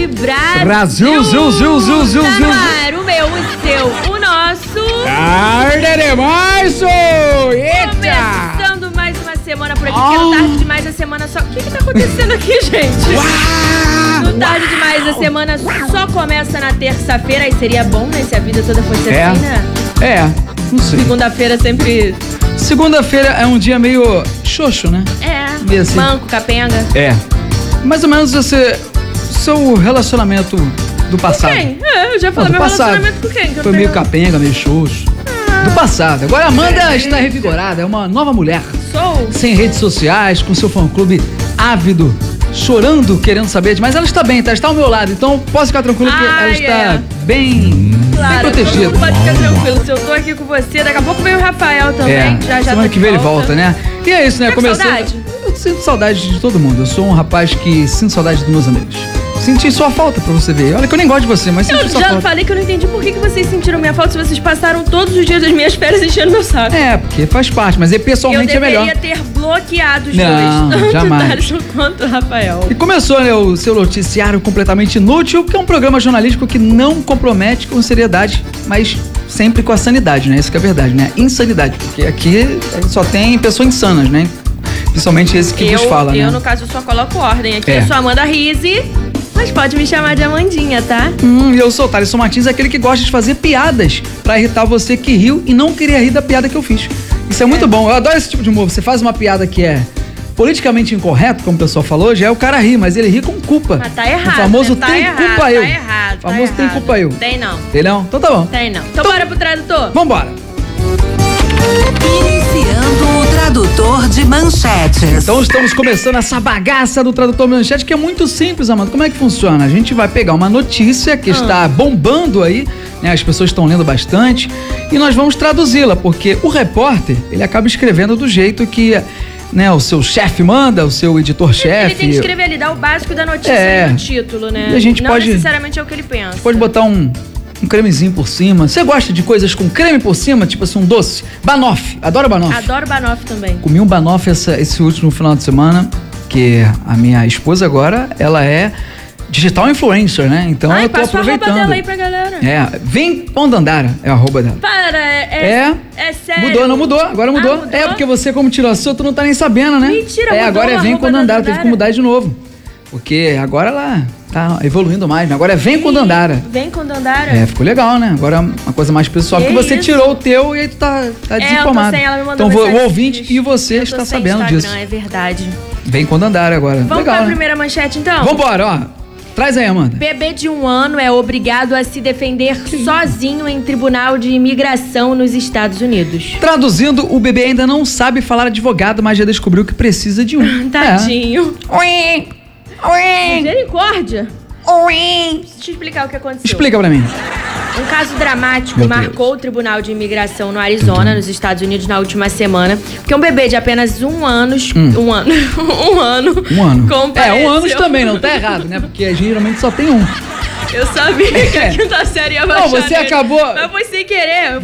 Rede Brasil. Brasil, zil. Tá no ar, o meu, o seu, o nosso. Tarde demais, eita! Começando mais uma semana por aqui, porque não tarde demais a semana só... O que tá acontecendo aqui, gente? Não tarde demais a semana só começa na terça-feira. Aí seria bom, né, se a vida toda fosse assim, né? Não sei. Segunda-feira sempre... Segunda-feira é um dia meio xoxo, né? Meio assim. Manco, capenga. Mais ou menos seu relacionamento do passado. Com quem? Eu já falei meu relacionamento com quem? Foi meio capenga, meio xoxo. Do passado. Agora a Amanda está revigorada, é uma nova mulher. Sou. Sem redes sociais, com seu fã-clube ávido, chorando, querendo saber demais. Ela está bem, está ao meu lado, então posso ficar tranquilo que ela está bem protegida. Claro, pode ficar tranquilo. Se eu tô aqui com você, daqui a pouco vem o Rafael também. Já semana que vem ele volta, né? E é isso, né? Tá com saudade? Eu sinto saudade de todo mundo. Eu sou um rapaz que sinto saudade dos meus amigos. Senti sua falta pra você ver. Olha que eu nem gosto de você, mas senti sua falta. Eu já falei que eu não entendi por que vocês sentiram minha falta se vocês passaram todos os dias das minhas férias enchendo meu saco. Porque faz parte, mas pessoalmente é melhor. Eu deveria ter bloqueado os dois. Tanto Jamais. o Darson quanto o Rafael. E começou, né, o seu noticiário completamente inútil, que é um programa jornalístico que não compromete com seriedade, mas sempre com a sanidade, né? Isso que é verdade, né? Insanidade, porque aqui só tem pessoas insanas, né? Principalmente esse que vos fala, né? Eu, no caso, só coloco ordem aqui. Eu sou Amanda Rizzi, mas pode me chamar de Amandinha, tá? E eu sou o Thaleson Martins, aquele que gosta de fazer piadas pra irritar você que riu e não queria rir da piada que eu fiz. Isso é muito bom. Eu adoro esse tipo de humor. Você faz uma piada que é politicamente incorreto, como o pessoal falou, já é o cara rir, mas ele ri com culpa. Mas tá errado. O famoso né? tem culpa eu. Tá errado. O famoso tem culpa eu. Tem não. Tem não? Então tá bom. Tem não. Então bora pro tradutor. Vambora. Iniciando o tradutor de manchetes. Então estamos começando essa bagaça do tradutor de manchete, que é muito simples, Amanda. Como é que funciona? A gente vai pegar uma notícia que está bombando aí, né? As pessoas estão lendo bastante, e nós vamos traduzi-la, porque o repórter, ele acaba escrevendo do jeito que, né, o seu chefe manda, o seu editor-chefe. Ele tem que escrever ali, dar o básico da notícia no título, né? E a gente não necessariamente é o que ele pensa. Pode botar um cremezinho por cima. Você gosta de coisas com creme por cima? Tipo assim, um doce? Banoffee. Adoro banoffee. Adoro banoffee também. Comi um banoffee esse último final de semana, que a minha esposa agora, ela é digital influencer, né? Então eu tô aproveitando. Passa a arroba dela aí pra galera. Vem Ondandara, é a arroba dela. Para, é sério. Mudou, não mudou? Agora mudou. Mudou? Porque você, como tirou a sua, tu não tá nem sabendo, né? Mentira, mudou. Agora é Vem Ondandara, teve que mudar de novo. Porque agora ela tá evoluindo mais, né? Agora é Vem Ondandara. Vem Ondandara? Ficou legal, né? Agora é uma coisa mais pessoal, porque você tirou o teu e aí tu tá desinformado. Eu tô sem, ela me mandou então o ouvinte e você está sabendo disso. É verdade. Vem Ondandara agora. Vamos legal, pra primeira manchete, então? Vambora, ó. Traz aí, Amanda. Bebê de 1 ano é obrigado a se defender sozinho em tribunal de imigração nos Estados Unidos. Traduzindo, o bebê ainda não sabe falar advogado, mas já descobriu que precisa de um. Tadinho. Oi. Misericórdia. Deixa eu explicar o que aconteceu. Explica pra mim. Um caso dramático marcou o Tribunal de Imigração no Arizona, nos Estados Unidos, na última semana, porque um bebê de apenas 1 ano... Um ano. Um ano também, não tá errado, né? Porque geralmente só tem um. Eu sabia que a quinta série ia baixar. Não, você acabou... Mas foi sem querer,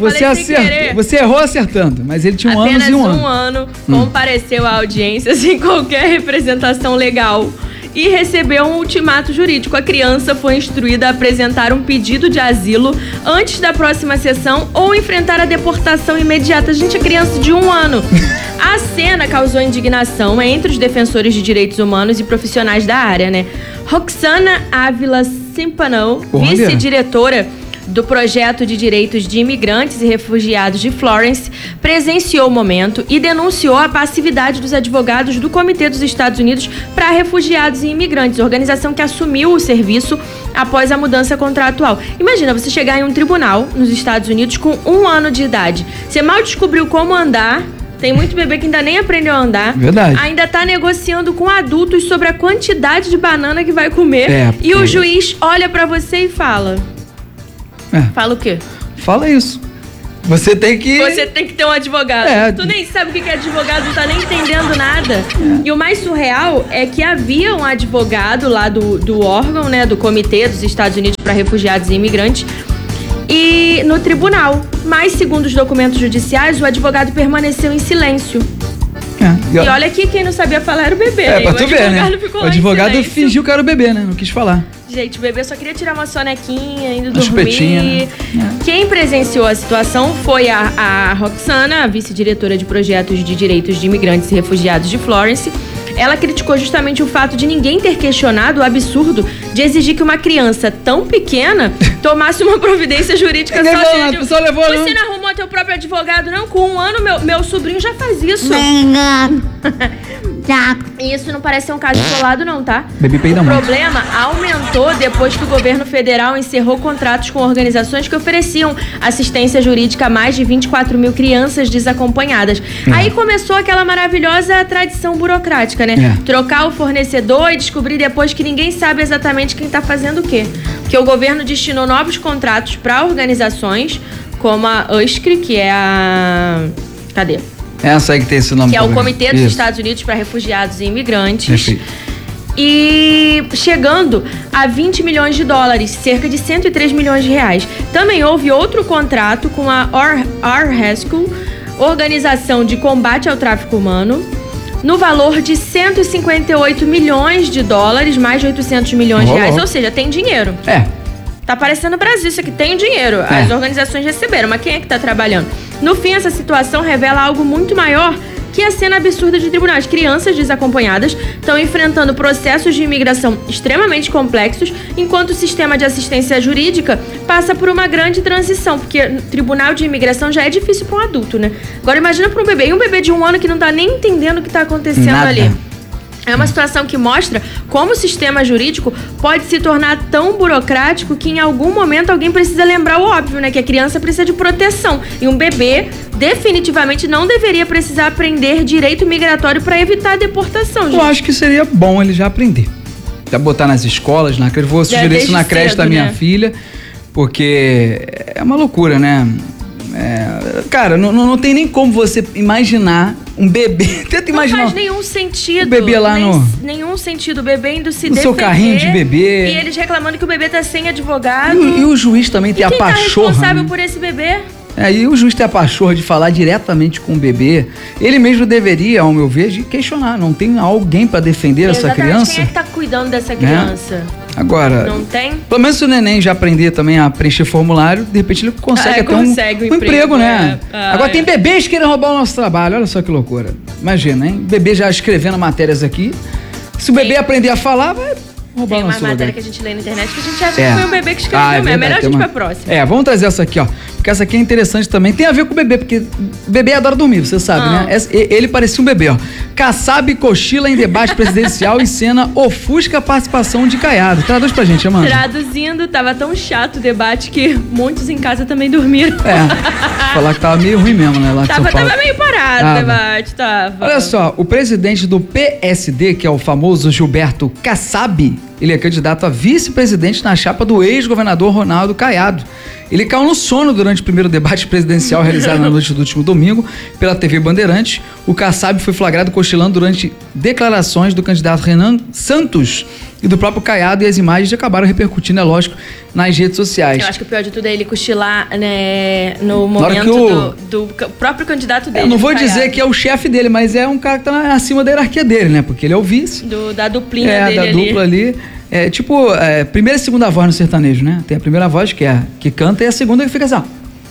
Você errou acertando, mas ele tinha apenas um ano. Apenas 1 ano compareceu à audiência sem qualquer representação legal e recebeu um ultimato jurídico. A criança foi instruída a apresentar um pedido de asilo antes da próxima sessão ou enfrentar a deportação imediata. Gente, a criança de 1 ano. A cena causou indignação entre os defensores de direitos humanos e profissionais da área, né? Roxana Ávila Simpanão, vice-diretora do Projeto de Direitos de Imigrantes e Refugiados de Florence, presenciou o momento e denunciou a passividade dos advogados do Comitê dos Estados Unidos para Refugiados e Imigrantes, organização que assumiu o serviço após a mudança contratual. Imagina, você chegar em um tribunal nos Estados Unidos com 1 ano de idade. Você mal descobriu como andar. Tem muito bebê que ainda nem aprendeu a andar. Verdade. Ainda tá negociando com adultos sobre a quantidade de banana que vai comer. E o juiz olha pra você e fala... Fala o quê? Fala isso. Você tem que ter um advogado. Tu nem sabe o que é advogado, não tá nem entendendo nada. E o mais surreal é que havia um advogado lá do órgão, né, do Comitê dos Estados Unidos para Refugiados e Imigrantes, e no tribunal. Mas, segundo os documentos judiciais, o advogado permaneceu em silêncio. E olha que quem não sabia falar era o bebê. Pra tu ver, né? Ficou o advogado fingiu que era o bebê, né? Não quis falar. Gente, o bebê só queria tirar uma sonequinha, indo uma chupetinha, né? Quem presenciou a situação foi a Roxana, a vice-diretora de projetos de direitos de imigrantes e refugiados de Florence. Ela criticou justamente o fato de ninguém ter questionado o absurdo de exigir que uma criança tão pequena tomasse uma providência jurídica sozinha. Você não arrumou teu próprio advogado, não? Com 1 ano, meu sobrinho já faz isso. E isso não parece ser um caso isolado, não, tá? O problema aumentou depois que o governo federal encerrou contratos com organizações que ofereciam assistência jurídica a mais de 24 mil crianças desacompanhadas. Aí começou aquela maravilhosa tradição burocrática, né? Trocar o fornecedor e descobrir depois que ninguém sabe exatamente quem tá fazendo o quê. Porque o governo destinou novos contratos para organizações como a USCRI, que é a... Cadê? Essa aí que tem esse nome. Que é o Comitê dos Estados Unidos para Refugiados e Imigrantes. Perfeito. E chegando a 20 milhões de dólares, cerca de 103 milhões de reais. Também houve outro contrato com a RHESCO, Organização de Combate ao Tráfico Humano, no valor de 158 milhões de dólares, mais de 800 milhões de reais. Ou seja, tem dinheiro. Tá parecendo o Brasil, isso aqui tem dinheiro. As organizações receberam, mas quem é que tá trabalhando? No fim, essa situação revela algo muito maior que a cena absurda de tribunais. Crianças desacompanhadas estão enfrentando processos de imigração extremamente complexos, enquanto o sistema de assistência jurídica passa por uma grande transição, porque tribunal de imigração já é difícil para um adulto, né? Agora imagina para um bebê, e um bebê de 1 ano que não tá nem entendendo o que tá acontecendo ali. É uma situação que mostra como o sistema jurídico pode se tornar tão burocrático que em algum momento alguém precisa lembrar o óbvio, né? Que a criança precisa de proteção. E um bebê definitivamente não deveria precisar aprender direito migratório para evitar a deportação, gente. Eu acho que seria bom ele já aprender. Já botar nas escolas, na creche. Vou sugerir isso na creche da minha filha, porque é uma loucura, né? Cara, não tem nem como você imaginar um bebê. Tenta imaginar. Não faz nenhum sentido. O bebê lá nenhum sentido. O bebê indo se no defender. Seu carrinho de bebê. E eles reclamando que o bebê tá sem advogado. E o juiz também tem a pachorra. Quem tá responsável por esse bebê? E o juiz tem a pachorra de falar diretamente com o bebê. Ele mesmo deveria, ao meu ver, de questionar. Não tem alguém pra defender essa criança? Quem é que tá cuidando dessa criança? Agora, não tem? Pelo menos se o neném já aprender também a preencher formulário, de repente ele consegue até um emprego, né? Agora tem bebês querendo roubar o nosso trabalho, olha só que loucura. Imagina, hein? Bebê já escrevendo matérias aqui. Se o bebê aprender a falar, vai roubar o nosso lugar. Tem uma matéria que a gente lê na internet que a gente acha que foi o bebê que escreveu mesmo. É melhor a gente ir pra próxima. Vamos trazer essa aqui, ó. Porque essa aqui é interessante também. Tem a ver com o bebê, porque o bebê adora dormir, você sabe, né? Ele parecia um bebê, ó. Kassab cochila em debate presidencial e cena ofusca a participação de Caiado. Traduz pra gente, Amanda. Traduzindo, tava tão chato o debate que muitos em casa também dormiram. Falar que tava meio ruim mesmo, né? Lá de São Paulo. Tava meio parado o debate, tava. Olha só, o presidente do PSD, que é o famoso Gilberto Kassab, ele é candidato a vice-presidente na chapa do ex-governador Ronaldo Caiado. Ele caiu no sono durante o primeiro debate presidencial realizado na noite do último domingo pela TV Bandeirantes. O Kassab foi flagrado cochilando durante declarações do candidato Renan Santos e do próprio Caiado, e as imagens acabaram repercutindo, é lógico, nas redes sociais. Eu acho que o pior de tudo é ele cochilar, né, no momento do próprio candidato dele. Eu não vou dizer que é o chefe dele, mas é um cara que tá acima da hierarquia dele, né? Porque ele é o vice. Da duplinha dele da dupla ali. É tipo, primeira e segunda voz no sertanejo, né? Tem a primeira voz que canta e a segunda que fica assim, ó.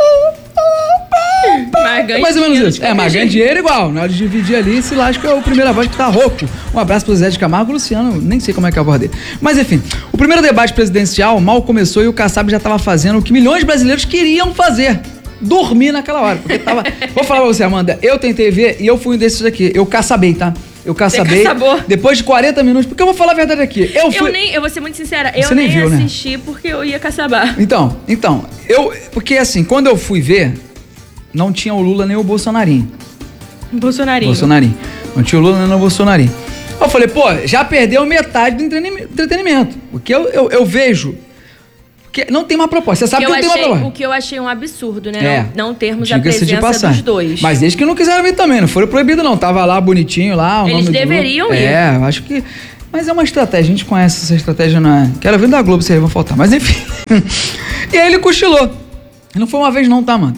Mais ou menos isso. Mas ganha dinheiro igual. Na hora de dividir ali, se lasca é a primeira voz que tá rouco. Um abraço pro Zé de Camargo, Luciano, nem sei como é que é a voz dele. Mas enfim, o primeiro debate presidencial mal começou e o Kassab já tava fazendo o que milhões de brasileiros queriam fazer. Dormir naquela hora. Porque tava... Vou falar pra você, Amanda, eu tentei ver e eu fui um desses aqui. Eu caçabei, tá? Eu caçabei depois de 40 minutos, porque eu vou falar a verdade aqui. Eu vou ser muito sincera, eu nem viu, assisti, né? Porque eu ia caçabar. Então, porque assim, quando eu fui ver, não tinha o Lula nem o Bolsonarinho. Bolsonarinho. Não tinha o Lula nem o Bolsonarinho. Eu falei, já perdeu metade do entretenimento. Porque eu vejo que não tem uma proposta. Você sabe que não tem uma proposta. O que eu achei um absurdo, né? Não termos a presença dos dois. Mas eles que não quiseram vir também, não foram proibidos não. Tava lá bonitinho lá. Eles deveriam ir. Eu acho que... Mas é uma estratégia, a gente conhece essa estratégia, não é? Quero ver da Globo se aí vão faltar. Mas enfim. E aí ele cochilou. Não foi uma vez não, tá, mano?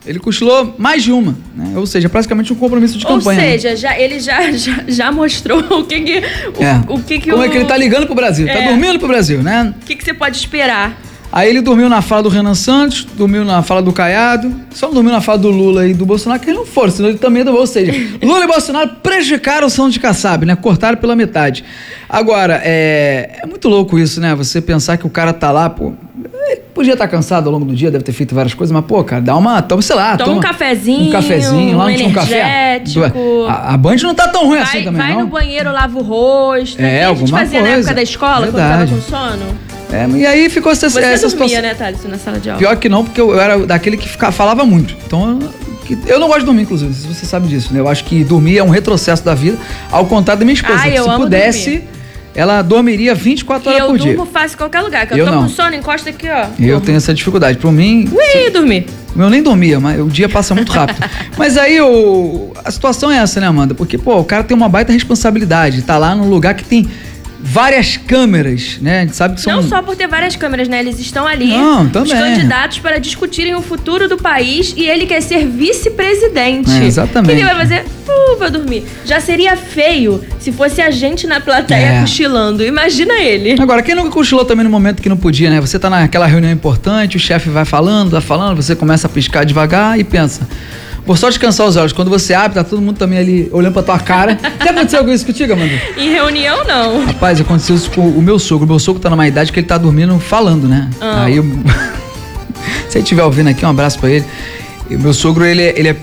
Ele cochilou mais de uma, né? Ou seja, praticamente um compromisso de campanha. Ou seja, ele já mostrou o que como é que ele tá ligando pro Brasil, tá dormindo pro Brasil, né? O que você pode esperar? Aí ele dormiu na fala do Renan Santos, dormiu na fala do Caiado, só não dormiu na fala do Lula e do Bolsonaro, que eles não foram, senão ele também ou seja, Lula e Bolsonaro prejudicaram o São de Kassab, né? Cortaram pela metade. Agora, é muito louco isso, né? Você pensar que o cara tá lá, pô, ele podia estar cansado ao longo do dia, deve ter feito várias coisas, mas, pô, cara, toma um cafezinho. Um cafezinho, lá não tinha um café. A Band não tá tão ruim assim também, não. Vai no banheiro, lava o rosto. Alguma a gente fazia coisa. na época da escola, Verdade. quando tava com sono. E aí ficou essa situação. Você dormia, né, Thaleson, na sala de aula? Pior que não, porque eu era daquele que falava muito. Então, eu não gosto de dormir, inclusive, se você sabe disso, né? Eu acho que dormir é um retrocesso da vida, ao contrário da minha esposa. Eu se amo pudesse, dormir. Ela dormiria 24 horas por dia. Eu durmo fácil em qualquer lugar, que eu tô com sono, encosta aqui, ó. Eu tenho essa dificuldade. Por mim... dormir. Eu nem dormia, mas o dia passa muito rápido. Mas aí a situação é essa, né, Amanda? Porque, pô, o cara tem uma baita responsabilidade. Tá lá num lugar que tem várias câmeras, né? A gente sabe que são... Não só por ter várias câmeras, né? Eles estão ali, também. os candidatos, para discutirem o futuro do país, e ele quer ser vice-presidente. Exatamente. O que ele vai fazer? Vai dormir. Já seria feio se fosse a gente na plateia cochilando. Imagina ele. Agora, quem nunca cochilou também no momento que não podia, né? Você tá naquela reunião importante, o chefe vai falando, você começa a piscar devagar e pensa... Vou só descansar os olhos. Quando você abre, tá todo mundo também ali olhando pra tua cara. Já aconteceu algo isso contigo, Amanda? Em reunião, não. Rapaz, aconteceu isso com o meu sogro. O meu sogro tá numa idade que ele tá dormindo falando, né? Aí, se ele estiver ouvindo aqui, um abraço pra ele. O meu sogro, ele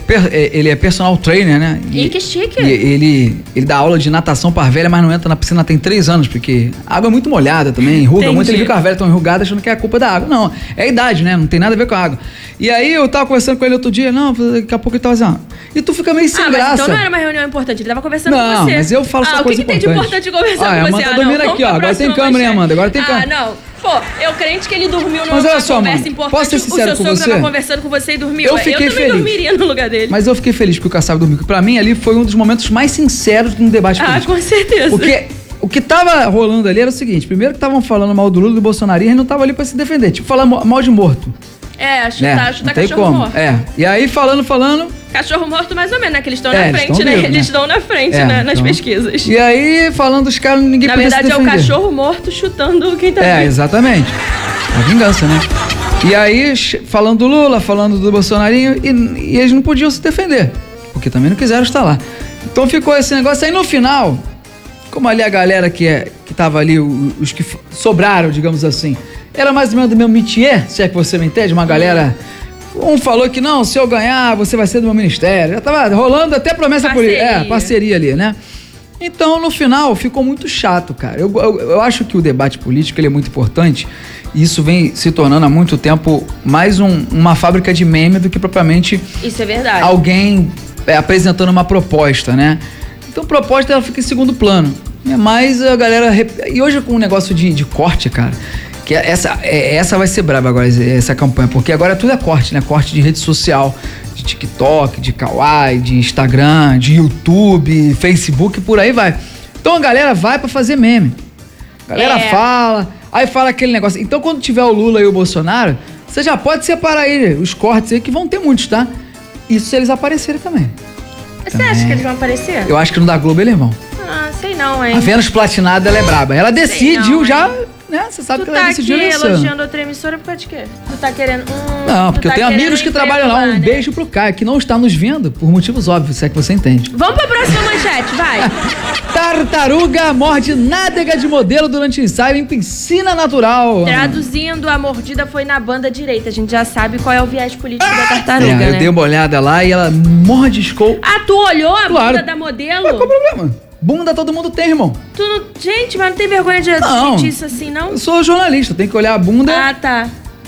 é personal trainer, né? E que chique. E ele dá aula de natação para velha, mas não entra na piscina tem 3 anos, porque a água é muito molhada também, enruga muito. Ele viu que as velhas estão enrugadas achando que é a culpa da água. Não, é a idade, né? Não tem nada a ver com a água. E aí eu tava conversando com ele outro dia, daqui a pouco ele tava assim, e tu fica meio sem graça. Então não era uma reunião importante, ele tava conversando com você. Não, mas eu falo só coisa importante. O que tem de importante conversar com você? Amanda tá dormindo aqui, ó. Agora tem câmera, hein, Amanda? Agora tem câmera. não. Pô, eu crente que ele dormiu numa conversa importante. Posso ser sincero com você? O seu sogro tava conversando com você e dormiu. Eu também dormiria no lugar dele. Mas eu fiquei feliz porque o Kassab dormiu. Pra mim, ali foi um dos momentos mais sinceros de um debate político. Com certeza. Porque o que tava rolando ali era o seguinte. Primeiro que estavam falando mal do Lula e do Bolsonaro e ele não tava ali pra se defender. Tipo, falar mal de morto. Chutar cachorro morto. E aí, falando... Cachorro morto mais ou menos, né? Que eles estão na frente, né? Eles estão na frente nas pesquisas. E aí, falando dos caras, ninguém podia se defender. Na verdade, é o cachorro morto chutando quem tá vivo. Exatamente. A vingança, né? E aí, falando do Lula, falando do Bolsonarinho, e eles não podiam se defender, porque também não quiseram estar lá. Então ficou esse negócio. Aí no final, como ali a galera que tava ali, os que sobraram, digamos assim, era mais ou menos do meu métier, se é que você me entende, uma galera... Um falou que não, se eu ganhar, você vai ser do meu ministério. Já tava rolando até promessa política. Parceria ali, né? Então, no final, ficou muito chato, cara. Eu acho que o debate político ele é muito importante. E isso vem se tornando há muito tempo mais uma fábrica de meme do que propriamente... Isso é verdade. Alguém apresentando uma proposta, né? Então, a proposta ela fica em segundo plano. Mas a galera... E hoje com o negócio de corte, cara... Que essa vai ser braba agora, essa campanha, porque agora tudo é corte, né? Corte de rede social, de TikTok, de Kawaii, de Instagram, de YouTube, Facebook, por aí vai. Então a galera vai pra fazer meme. A galera fala, aí fala aquele negócio. Então quando tiver o Lula e o Bolsonaro, você já pode separar aí os cortes aí, que vão ter muitos, tá? Isso se eles aparecerem também. Você acha que eles vão aparecer? Eu acho que no da Globo eles vão. Sei não, hein? A Vênus Platinada, ela é braba. Ela decidiu já... Né? Você sabe que ela decidiu isso. Tu tá aqui elogiando outra emissora por causa de quê? Tu tá querendo... Não, porque eu tenho amigos que trabalham lá. Um beijo pro Caio, que não está nos vendo por motivos óbvios, se é que você entende. Vamos pra próxima manchete, vai. Tartaruga morde nádega de modelo durante ensaio em piscina natural. Traduzindo, a mordida foi na banda direita. A gente já sabe qual é o viés político da tartaruga, né? Eu dei uma olhada lá e ela mordiscou. Tu olhou a bunda da modelo? Qual o problema? Bunda todo mundo tem, irmão. Gente, mas não tem vergonha de admitir isso assim, não? Eu sou jornalista, tem que olhar a bunda. Tá.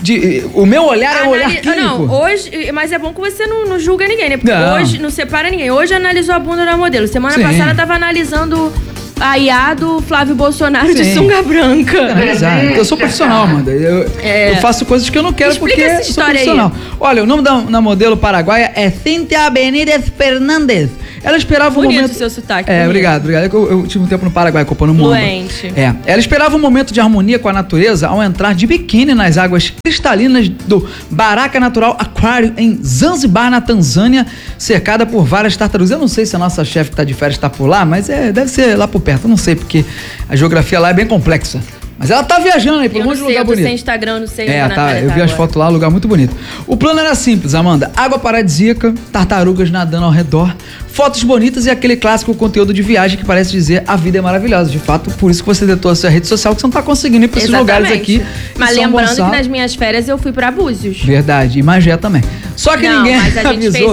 O meu olhar é um olhar clínico. Não, hoje... Mas é bom que você não julga ninguém, né? Porque hoje não separa ninguém. Hoje analisou a bunda da modelo. Semana passada tava analisando a IA do Flávio Bolsonaro de sunga branca. Eu sou profissional, Amanda. Eu faço coisas que eu não quero. Explica porque essa história sou profissional. Aí. Olha, o nome da modelo paraguaia é Cíntia Benítez Fernández. Ela esperava um Bonito momento... o seu sotaque. Obrigado. Eu tive um tempo no Paraguai, Copa no Mundo. Fluente. Ela esperava um momento de harmonia com a natureza ao entrar de biquíni nas águas cristalinas do Baraka Natural Aquarium em Zanzibar, na Tanzânia, cercada por várias tartarugas. Eu não sei se a nossa chefe que tá de férias tá por lá, mas deve ser lá por perto. Eu não sei, porque a geografia lá é bem complexa. Mas ela tá viajando aí por um monte de lugar bonito. Sem Instagram, não sei. Eu vi as fotos lá, lugar muito bonito. O plano era simples, Amanda. Água paradisíaca, tartarugas nadando ao redor, fotos bonitas e aquele clássico conteúdo de viagem que parece dizer a vida é maravilhosa. De fato, por isso que você detonou a sua rede social, que você não tá conseguindo ir pra esses lugares aqui. Mas lembrando que nas minhas férias eu fui pra Búzios. Verdade, e Magé também. Só que ninguém avisou.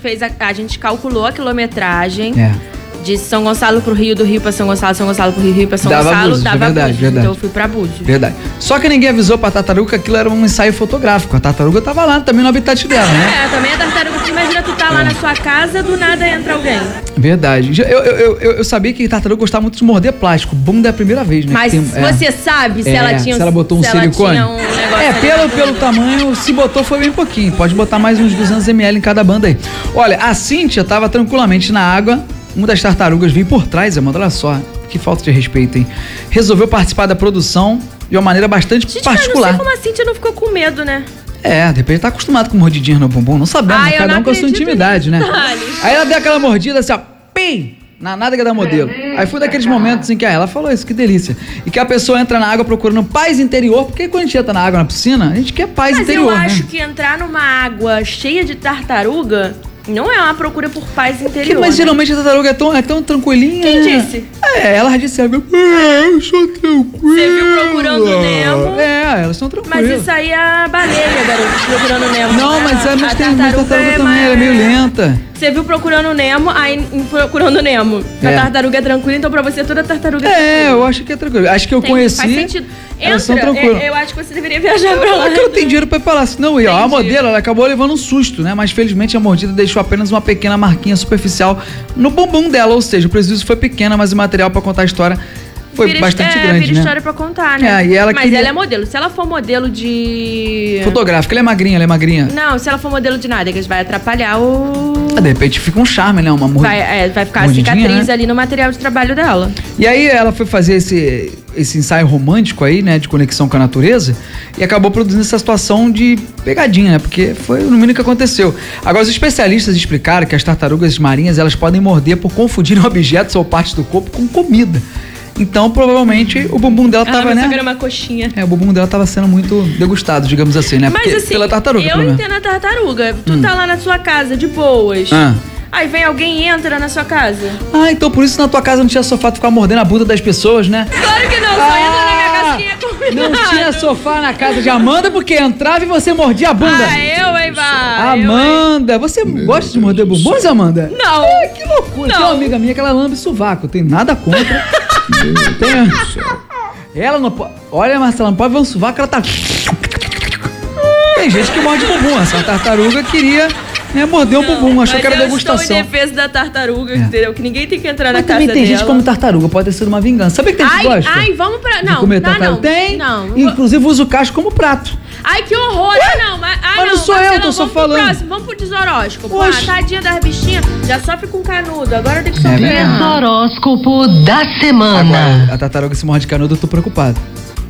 A gente calculou a quilometragem. De São Gonçalo pro Rio, do Rio pra São Gonçalo pro Rio pra São Gonçalo, Búzios, dava verdade, Búzios. verdade. Então eu fui pra Búzios. Verdade. Só que ninguém avisou pra tartaruga que aquilo era um ensaio fotográfico. A tartaruga tava lá também no habitat dela, né? Também a tartaruga. Imagina tu tá lá na sua casa, do nada entra alguém. Verdade. Eu sabia que tartaruga gostava muito de morder plástico. Bunda é a primeira vez, né? Mas você sabe se ela tinha... Se ela botou um silicone? Ela tinha um negócio pelo tamanho, se botou foi bem pouquinho. Pode botar mais uns 200 ml em cada banda aí. Olha, a Cíntia tava tranquilamente na água. Uma das tartarugas veio por trás, Amanda, olha só, que falta de respeito, hein? Resolveu participar da produção de uma maneira bastante particular. Eu não sei como a Cíntia não ficou com medo, né? De repente tá acostumado com mordidinha no bumbum, não sabemos, cada um com a sua intimidade, né? Aí ela deu aquela mordida assim, ó, pim, na nádega da modelo. Aí foi daqueles momentos em que ela falou isso, que delícia. E que a pessoa entra na água procurando paz interior, porque quando a gente entra na água na piscina, a gente quer paz interior, né? Mas eu acho que entrar numa água cheia de tartaruga... Não é uma procura por paz interior. Mas geralmente a tartaruga é tão tranquilinha. Quem disse? Ela disse, eu sou tranquila. Você viu Procurando Nemo? Elas são tranquilas. Mas isso aí é a baleia, garoto, Procurando Nemo. Não, mas tem tartaruga também, ela é meio lenta. Você viu Procurando Nemo, aí em Procurando Nemo. A tartaruga é tranquila, então pra você toda tartaruga é tranquila. Eu acho que é tranquilo. Acho que eu conheci. Faz sentido. Elas são tranquilas. Eu acho que você deveria viajar pra lá. É que eu tenho dinheiro pra ir pra lá. Senão, a modelo, ela acabou levando um susto, né? Mas felizmente a mordida deixou apenas uma pequena marquinha superficial no bumbum dela. Ou seja, o prejuízo foi pequeno, mas o material pra contar a história foi bastante grande, vira história pra contar, né? Mas ela é modelo. Se ela for modelo de... fotográfica, ela é magrinha. Não, se ela for modelo de nádegas, vai atrapalhar o... De repente fica um charme, né? Vai ficar a cicatriz, né? Ali no material de trabalho dela. E aí ela foi fazer esse ensaio romântico aí, né? De conexão com a natureza e acabou produzindo essa situação de pegadinha, né? Porque foi o mínimo que aconteceu. Agora, os especialistas explicaram que as tartarugas marinhas, elas podem morder por confundirem objetos ou partes do corpo com comida. Então, provavelmente, o bumbum dela tava, né? Era uma coxinha. O bumbum dela tava sendo muito degustado, digamos assim, né? Mas assim, pela tartaruga, eu entendo a tartaruga. Tu tá lá na sua casa, de boas. Aí vem alguém e entra na sua casa. Então por isso na tua casa não tinha sofá, tu ficava mordendo a bunda das pessoas, né? Claro que não, só entra na minha casa quem é convidado. Não tinha sofá na casa de Amanda porque entrava e você mordia a bunda. Amanda, você gosta de morder bumbums, Amanda? Não. Que loucura. Tem uma amiga minha que ela lambe sovaco, tem nada contra. Ela não pode. Olha, Marcela, não pode ver um sovaco, ela tá. Tem gente que morde bumbum. Essa tartaruga queria morder um bumbum, achou que era degustação. Eu estou em defesa da tartaruga, entendeu? Que ninguém tem que entrar na casa dela. Mas também tem gente como tartaruga, pode ter sido uma vingança. Sabe que tem gente que gosta? Vamos pra... Não, comer tartaruga? Tem. Inclusive usa o casco como prato. Que horror. Mas não sou eu, tô só falando. Próximo, vamos pro desoróscopo. Tadinha das bichinhas, já sofre com canudo, agora tem que sofrer. Desoróscopo da semana. Agora, a tartaruga se morde canudo, eu tô preocupado.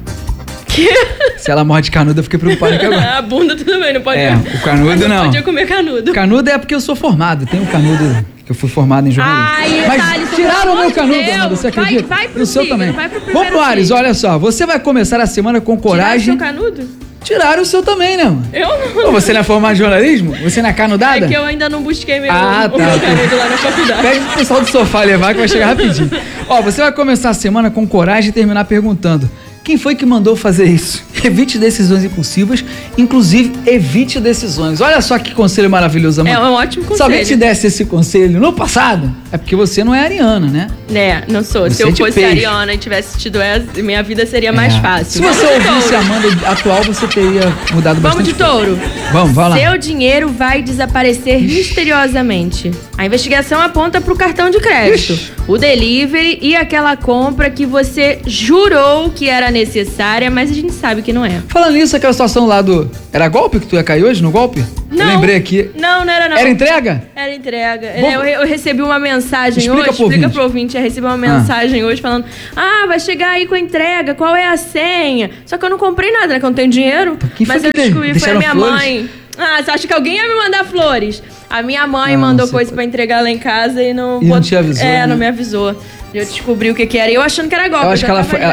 Se ela morde canudo, eu fiquei preocupado aqui agora. A bunda tudo bem, não pode o canudo não. Não podia comer canudo. Canudo é porque eu sou formado, tem um canudo que eu fui formado em jornalismo. Mas tiraram o meu canudo, Amanda, você acredita? Vai pro seu também. Vamos pro Ares, olha só, você vai começar a semana com coragem. Tiraram o seu canudo? Tiraram o seu também, né, mano? Eu não. Você não é formado em jornalismo? Você não é canudada? É que eu ainda não busquei meu canudo lá na faculdade. Pede pro pessoal do sofá levar que vai chegar rapidinho. Você vai começar a semana com coragem e terminar perguntando: quem foi que mandou fazer isso? Evite decisões impulsivas, inclusive evite decisões. Olha só que conselho maravilhoso, Amanda. É um ótimo conselho. Se alguém te desse esse conselho no passado, é porque você não é ariana, né? Não sou. Se eu fosse ariana e tivesse tido essa, minha vida seria mais fácil. Se você ouvisse a Amanda atual, você teria mudado bastante. Vamos de touro. Vamos lá. Seu dinheiro vai desaparecer misteriosamente. A investigação aponta pro cartão de crédito, o delivery e aquela compra que você jurou que era necessária, mas a gente sabe que não é. Falando nisso, aquela situação lá do... Era golpe que tu ia cair hoje, no golpe? Não. Eu lembrei aqui. Não era não. Era entrega? Era entrega. Bom, eu recebi uma mensagem explica hoje. pro Explica ouvinte. pro ouvinte. Eu recebi uma mensagem hoje falando: vai chegar aí com a entrega, qual é a senha? Só que eu não comprei nada, né? Que eu não tenho dinheiro. Quem foi mas que eu descobri, foi a deixaram minha flores? mãe. Você acha que alguém ia me mandar flores? A minha mãe mandou coisa pra entregar lá em casa e não... não te avisou, né? não me avisou. Eu descobri o que era. E eu achando que era golpe. Eu acho que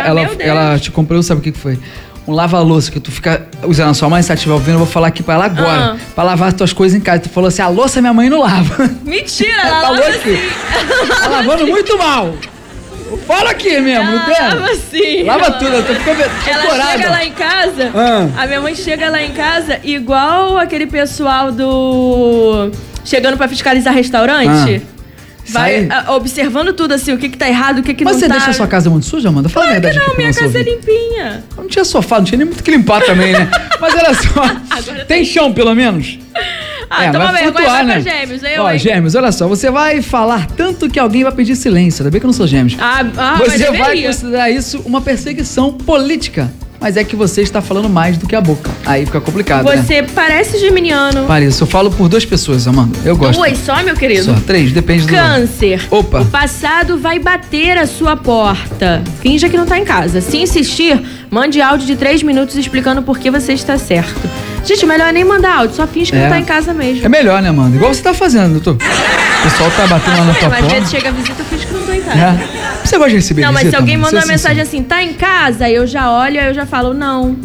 ela te comprou, sabe o que foi? Um lava-louça que tu fica usando a sua mãe, se ela estiver ouvindo, eu vou falar aqui pra ela agora. Pra lavar as tuas coisas em casa. Tu falou assim, a louça minha mãe não lava. Mentira, ela falou lava aqui. assim. Tá lavando muito mal. Fala aqui mesmo, não tem? Lava assim. Lava tudo, eu tô ficando Ela chega lá em casa, a minha mãe chega lá em casa igual aquele pessoal do... Chegando pra fiscalizar restaurante. Vai observando tudo assim, o que tá errado, o que não tá. Mas você deixa a sua casa muito suja, Amanda? Fala a verdade aqui não, pra minha nosso casa é ouvinte. limpinha. Não tinha sofá, não tinha nem muito que limpar também, né? Mas olha só, tem chão pelo menos? Toma vai vergonha, flutuar, vai né? pra Gêmeos. Ó, Gêmeos, olha só, você vai falar tanto que alguém vai pedir silêncio. Ainda bem que eu não sou Gêmeos. Você vai considerar isso uma perseguição política. Mas é que você está falando mais do que a boca. Aí fica complicado, né? Você parece geminiano. Parece, eu falo por 2 pessoas, Amanda. Eu gosto. 2 só, meu querido? Só 3, depende do... Câncer. Opa. O passado vai bater a sua porta. Finja que não tá em casa. Se insistir, mande áudio de 3 minutos explicando por que você está certo. Gente, melhor nem mandar áudio, só finge que não tá em casa mesmo. É melhor, né, Amanda? Igual você tá fazendo, doutor. O pessoal tá batendo lá na tua Mas porta. às vezes chega a visita, eu finge que não tô em casa. Você gosta de receber visita? Não, mas se alguém Amanda? manda uma mensagem assim, tá em casa, eu já olho, aí eu já falo, não.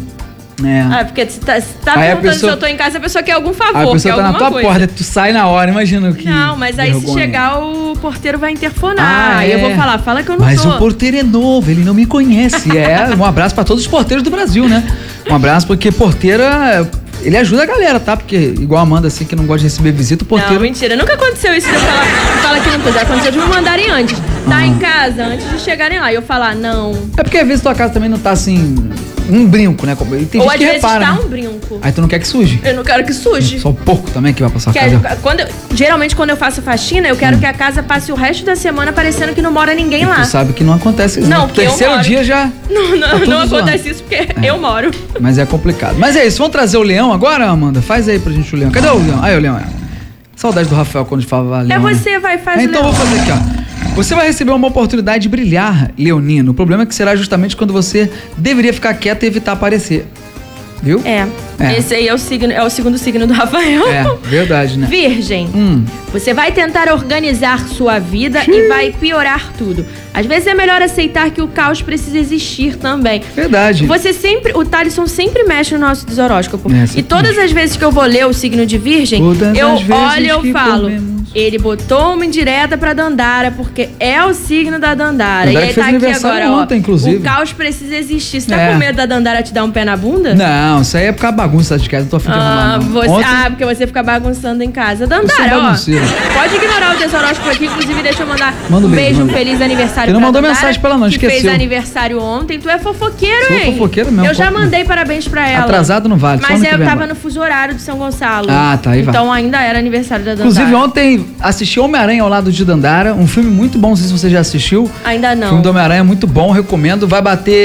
Porque se tá perguntando se eu tô em casa, a pessoa quer algum favor, a pessoa quer tá na tua coisa. porta, tu sai na hora, imagina o que... Não, mas aí vergonha. se chegar, o porteiro vai interfonar. Aí eu vou falar, fala que eu não Mas tô. o porteiro é novo, ele não me conhece. Um abraço pra todos os porteiros do Brasil, né? Um abraço, porque porteiro, ele ajuda a galera, tá? Porque igual a Amanda, assim, que não gosta de receber visita, o porteiro... Não, mentira, nunca aconteceu isso de eu falar que não tô. Já aconteceu de me mandarem antes. Tá em casa, antes de chegarem lá. E eu falar, não. É porque às vezes tua casa também não tá assim... Um brinco, né? E tem Ou gente às que vezes repara, tá né? um brinco. Aí tu não quer que suje. Eu não quero que suje. Só o porco também que vai pra sua casa. Geralmente, quando eu faço faxina, eu quero que a casa passe o resto da semana parecendo que não mora ninguém lá. Tu sabe que não acontece isso. Não, No porque eu terceiro moro. dia já... Não acontece isso porque eu moro. Mas é complicado. Mas é isso, vamos trazer o Leão agora, Amanda? Faz aí pra gente o Leão. Cadê o Leão? Aí o Leão. Saudade do Rafael quando a gente falava Leão. Você vai fazer. Então eu vou fazer aqui, ó. Você vai receber uma oportunidade de brilhar, leonino. O problema é que será justamente quando você deveria ficar quieto e evitar aparecer. Viu? Esse aí é o segundo signo do Rafael. Verdade, né? Virgem. Você vai tentar organizar sua vida e vai piorar tudo. Às vezes é melhor aceitar que o caos precisa existir também. Verdade. O Thalisson sempre mexe no nosso horóscopo. E todas as vezes que eu vou ler o signo de Virgem, eu olho e eu falo, ele botou uma indireta pra Dandara, porque é o signo da Dandara. Dandara E aí fez tá aqui aniversário agora, ontem, inclusive. O caos precisa existir. Você tá com medo da Dandara te dar um pé na bunda? Não, isso aí é por causa da bagunça de casa. Não tô afim de arrumar, não. Ontem... porque você fica bagunçando em casa. Dandara, pode ignorar o deshoróscopo aqui. Inclusive, deixa eu mandar um beijo, um feliz aniversário pra Dandara. Você não mandou Dandara, mensagem pra ela, não, esqueceu. Que fez aniversário ontem. Tu é fofoqueiro, Sou hein? fofoqueiro mesmo. Eu já mandei parabéns pra ela. Atrasado não vale. Mas eu tava no fuso horário de São Gonçalo. Tá aí. Então ainda era aniversário da Dandara. Inclusive, ontem assisti Homem-Aranha ao lado de Dandara. Um filme muito bom, não sei se você já assistiu. Ainda não. O filme do Homem-Aranha é muito bom, recomendo. Vai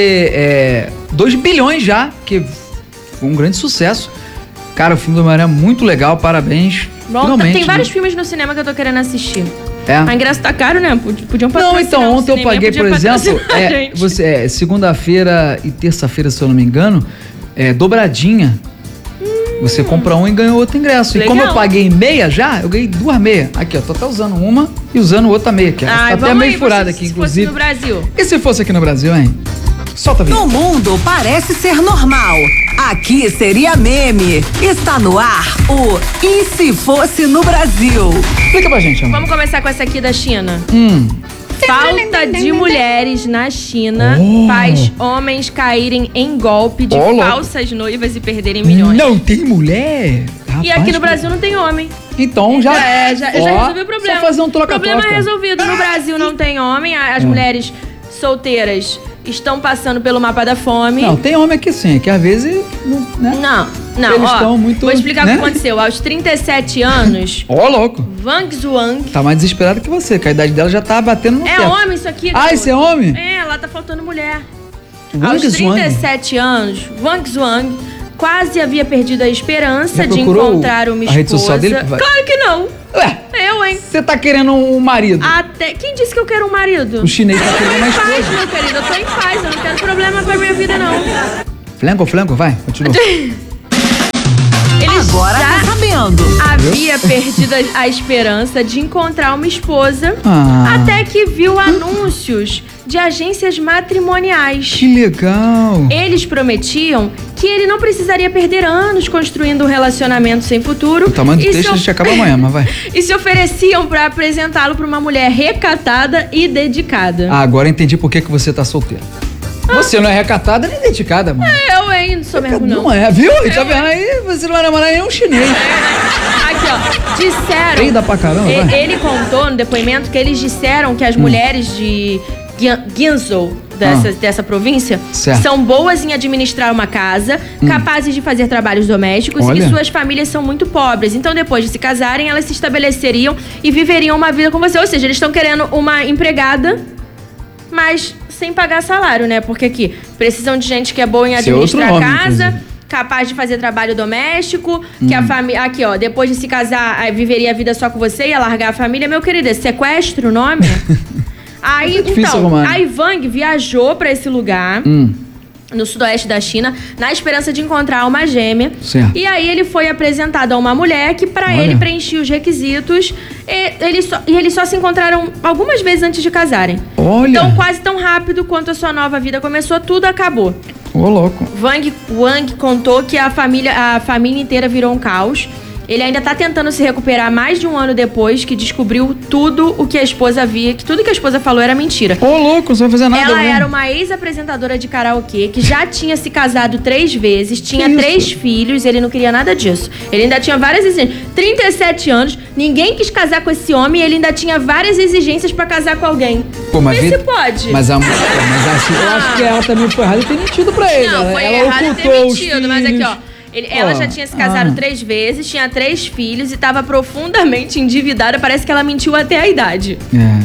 bater 2 bilhões já, que foi um grande sucesso. Cara, o filme do Homem-Aranha é muito legal, parabéns. Bom, finalmente, tem vários filmes no cinema que eu tô querendo assistir. É. A ingresso tá caro, né? Podiam patrocinar. Não, então, ontem eu cinema, paguei, por exemplo, gente. segunda-feira e terça-feira, se eu não me engano, dobradinha. Você compra um e ganha outro ingresso. Legal. E como eu paguei meia já, eu ganhei 2 meias. Aqui, ó, tô até usando uma e usando outra meia aqui. Tá até meio furada aqui, inclusive. Se fosse no Brasil. E se fosse aqui no Brasil, hein? Solta a vida. No mundo parece ser normal. Aqui seria meme. Está no ar o E Se Fosse no Brasil? Explica pra gente, amor. Vamos começar com essa aqui da China. Falta de mulheres na China faz homens caírem em golpe de falsas noivas e perderem milhões. Não tem mulher? Rapaz, E aqui no Brasil não tem homem. Então já... já resolvi o problema. Só fazer um troca-troca. O problema é resolvido. No Brasil não tem homem. As mulheres solteiras estão passando pelo mapa da fome. Não, tem homem aqui sim, que às vezes... Né? Não, eles estão muito... Vou explicar o que aconteceu. Aos 37 anos... louco. Wang Zhuang... Tá mais desesperada que você, que a idade dela já tá batendo no teto. É homem isso aqui, isso é homem? Lá tá faltando mulher. Wang Aos Zhuang? 37 anos, Wang Zhuang quase havia perdido a esperança Já de procurou encontrar uma a esposa. rede social dele? Claro que não. Ué, Eu, hein? você tá querendo um marido. Até... Quem disse que eu quero um marido? O chinês tá Eu tô querendo uma em paz, esposa. meu querido. Eu tô em paz. Eu não quero problema pra minha vida, não. Flanco, vai, continua. Ele Agora já tá sabendo. havia perdido a esperança de encontrar uma esposa até que viu anúncios de agências matrimoniais. Que legal. Eles prometiam que ele não precisaria perder anos construindo um relacionamento sem futuro. O tamanho do e texto se a gente acaba amanhã, mas vai. E se ofereciam pra apresentá-lo pra uma mulher recatada e dedicada. Ah, agora eu entendi por que você tá solteira. Você não é recatada nem dedicada, mano. Eu, hein? Não sou mesmo, não. Não é, viu? Tá vendo aí? Você não vai namorar nenhum chinês. Aqui, ó. Disseram... Peida pra caramba, vai. Ele contou no depoimento que eles disseram que as mulheres de Guangzhou, dessa província, Certo. são boas em administrar uma casa, capazes de fazer trabalhos domésticos Olha. e suas famílias são muito pobres. Então, depois de se casarem, elas se estabeleceriam e viveriam uma vida com você. Ou seja, eles estão querendo uma empregada, mas sem pagar salário, né? Porque aqui precisam de gente que é boa em Esse é outro administrar a nome, casa, inclusive. capaz de fazer trabalho doméstico, que a família... Aqui, ó, depois de se casar, aí viveria a vida só com você, ia largar a família. Meu querido, é sequestro o nome? Aí, É difícil então, arrumar. a Wang viajou pra esse lugar, no sudoeste da China, na esperança de encontrar uma gêmea. Certo. E aí ele foi apresentado a uma mulher que, pra Olha. ele, preenchia os requisitos. E eles só se encontraram algumas vezes antes de casarem. Olha. Então, quase tão rápido quanto a sua nova vida começou, tudo acabou. Ô, louco. Wang contou que a família inteira virou um caos. Ele ainda tá tentando se recuperar mais de um ano depois que descobriu tudo o que a esposa via, que tudo que a esposa falou era mentira. Ô, louco, você não vai fazer nada. Ela né? era uma ex-apresentadora de karaokê que já tinha se casado 3 vezes, tinha isso? 3 filhos, ele não queria nada disso. Ele ainda tinha várias exigências. 37 anos, ninguém quis casar com esse homem e ele ainda tinha várias exigências pra casar com alguém. Pô, mas Vê vê- se pode. Mas assim, eu acho que ela também foi errada em ter mentido pra ele. Não, foi ela errado ter ocultou os mentido, mas aqui, filhos. ó. Ela já tinha se casado 3 vezes, tinha 3 filhos e estava profundamente endividada. Parece que ela mentiu até a idade.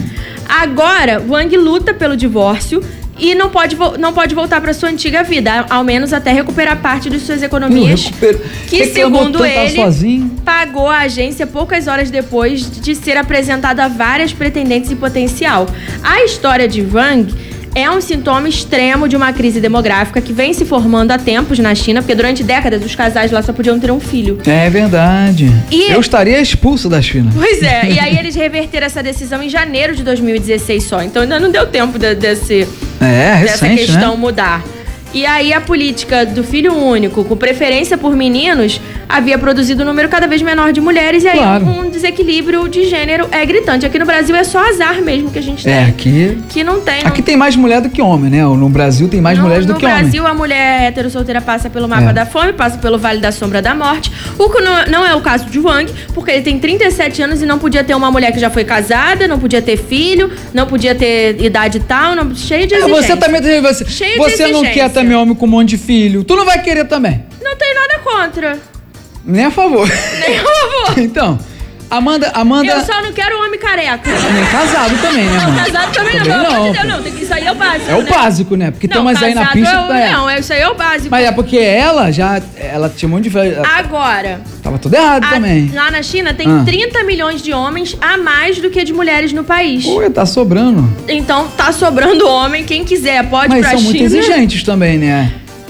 Agora, Wang luta pelo divórcio e não pode voltar para sua antiga vida, ao menos até recuperar parte de suas economias. Que, Reclamou segundo tanto, tava ele, sozinho. pagou a agência poucas horas depois de ser apresentado a várias pretendentes em potencial. A história de Wang é um sintoma extremo de uma crise demográfica que vem se formando há tempos na China, porque durante décadas os casais lá só podiam ter um filho. É verdade. E- Eu estaria expulso da China. Pois é, e aí eles reverteram essa decisão em janeiro de 2016 só. Então ainda não deu tempo dessa Recente, questão né? mudar. E aí a política do filho único, com preferência por meninos, havia produzido um número cada vez menor de mulheres. E aí Claro. um desequilíbrio de gênero é gritante. Aqui no Brasil é só azar mesmo que a gente tem. Aqui Que não tem. Aqui tem mais mulher do que homem, né? No Brasil tem mais mulheres do que homem. No Brasil, a mulher heterossolteira passa pelo mapa da fome, passa pelo Vale da Sombra da Morte. O que não é o caso de Wang, porque ele tem 37 anos e não podia ter uma mulher que já foi casada, não podia ter filho, não podia ter idade tal, cheio de exigências. Você também tem. Cheio de Você não exigência. quer também homem com um monte de filho. Tu não vai querer também. Não tem nada contra. Nem a favor. Nem a favor. Então, Amanda. Eu só não quero homem careca. Nem casado também, né, Não, mano? casado também não. Também Pelo amor de não. Deus, não. Isso aí é o básico, É o né? básico, né? Porque tem Não, umas aí na casado pista é que tá. Não, isso aí é o básico. Mas é porque ela tinha um monte de. Agora, Tava tudo errado também. lá na China tem 30 milhões de homens a mais do que de mulheres no país. Pô, tá sobrando. Então tá sobrando homem, quem quiser pode ir Mas pra são China. muito exigentes também, né?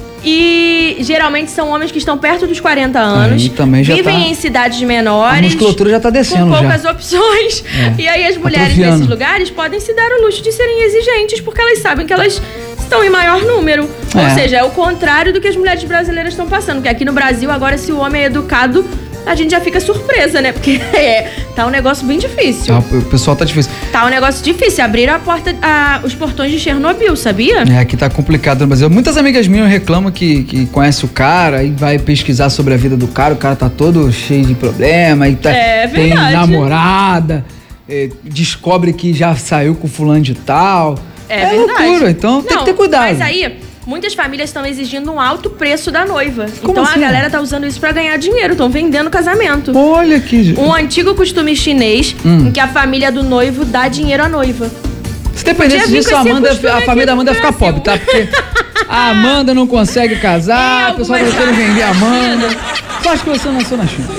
E geralmente são homens que estão perto dos 40 anos, Aí também já vivem tá- em cidades A menores, musculatura já tá descendo com já. poucas opções. E aí as mulheres Atrofiando. nesses lugares podem se dar o luxo de serem exigentes, porque elas sabem que elas estão em maior número. Ou seja, é o contrário do que as mulheres brasileiras estão passando. Porque aqui no Brasil, agora, se o homem é educado, a gente já fica surpresa, né? Porque tá um negócio bem difícil. O pessoal tá difícil. Tá um negócio difícil. Abriram os portões de Chernobyl, sabia? Aqui tá complicado no Brasil. Muitas amigas minhas reclamam que conhece o cara e vai pesquisar sobre a vida do cara. O cara tá todo cheio de problema e tá, tem verdade. namorada, descobre que já saiu com fulano de tal. É verdade. loucura, então tem que ter cuidado. Mas aí, muitas famílias estão exigindo um alto preço da noiva. Como então assim? a galera tá usando isso pra ganhar dinheiro, estão vendendo casamento. Olha que... Um antigo costume chinês em que a família do noivo dá dinheiro à noiva. Se dependesse Podia vir disso, com esse a costume família da Amanda ia aqui ficar no pobre, tá? Porque A Amanda não consegue casar, o pessoal tá tentando vender a Amanda. Só acho que você nasceu na China.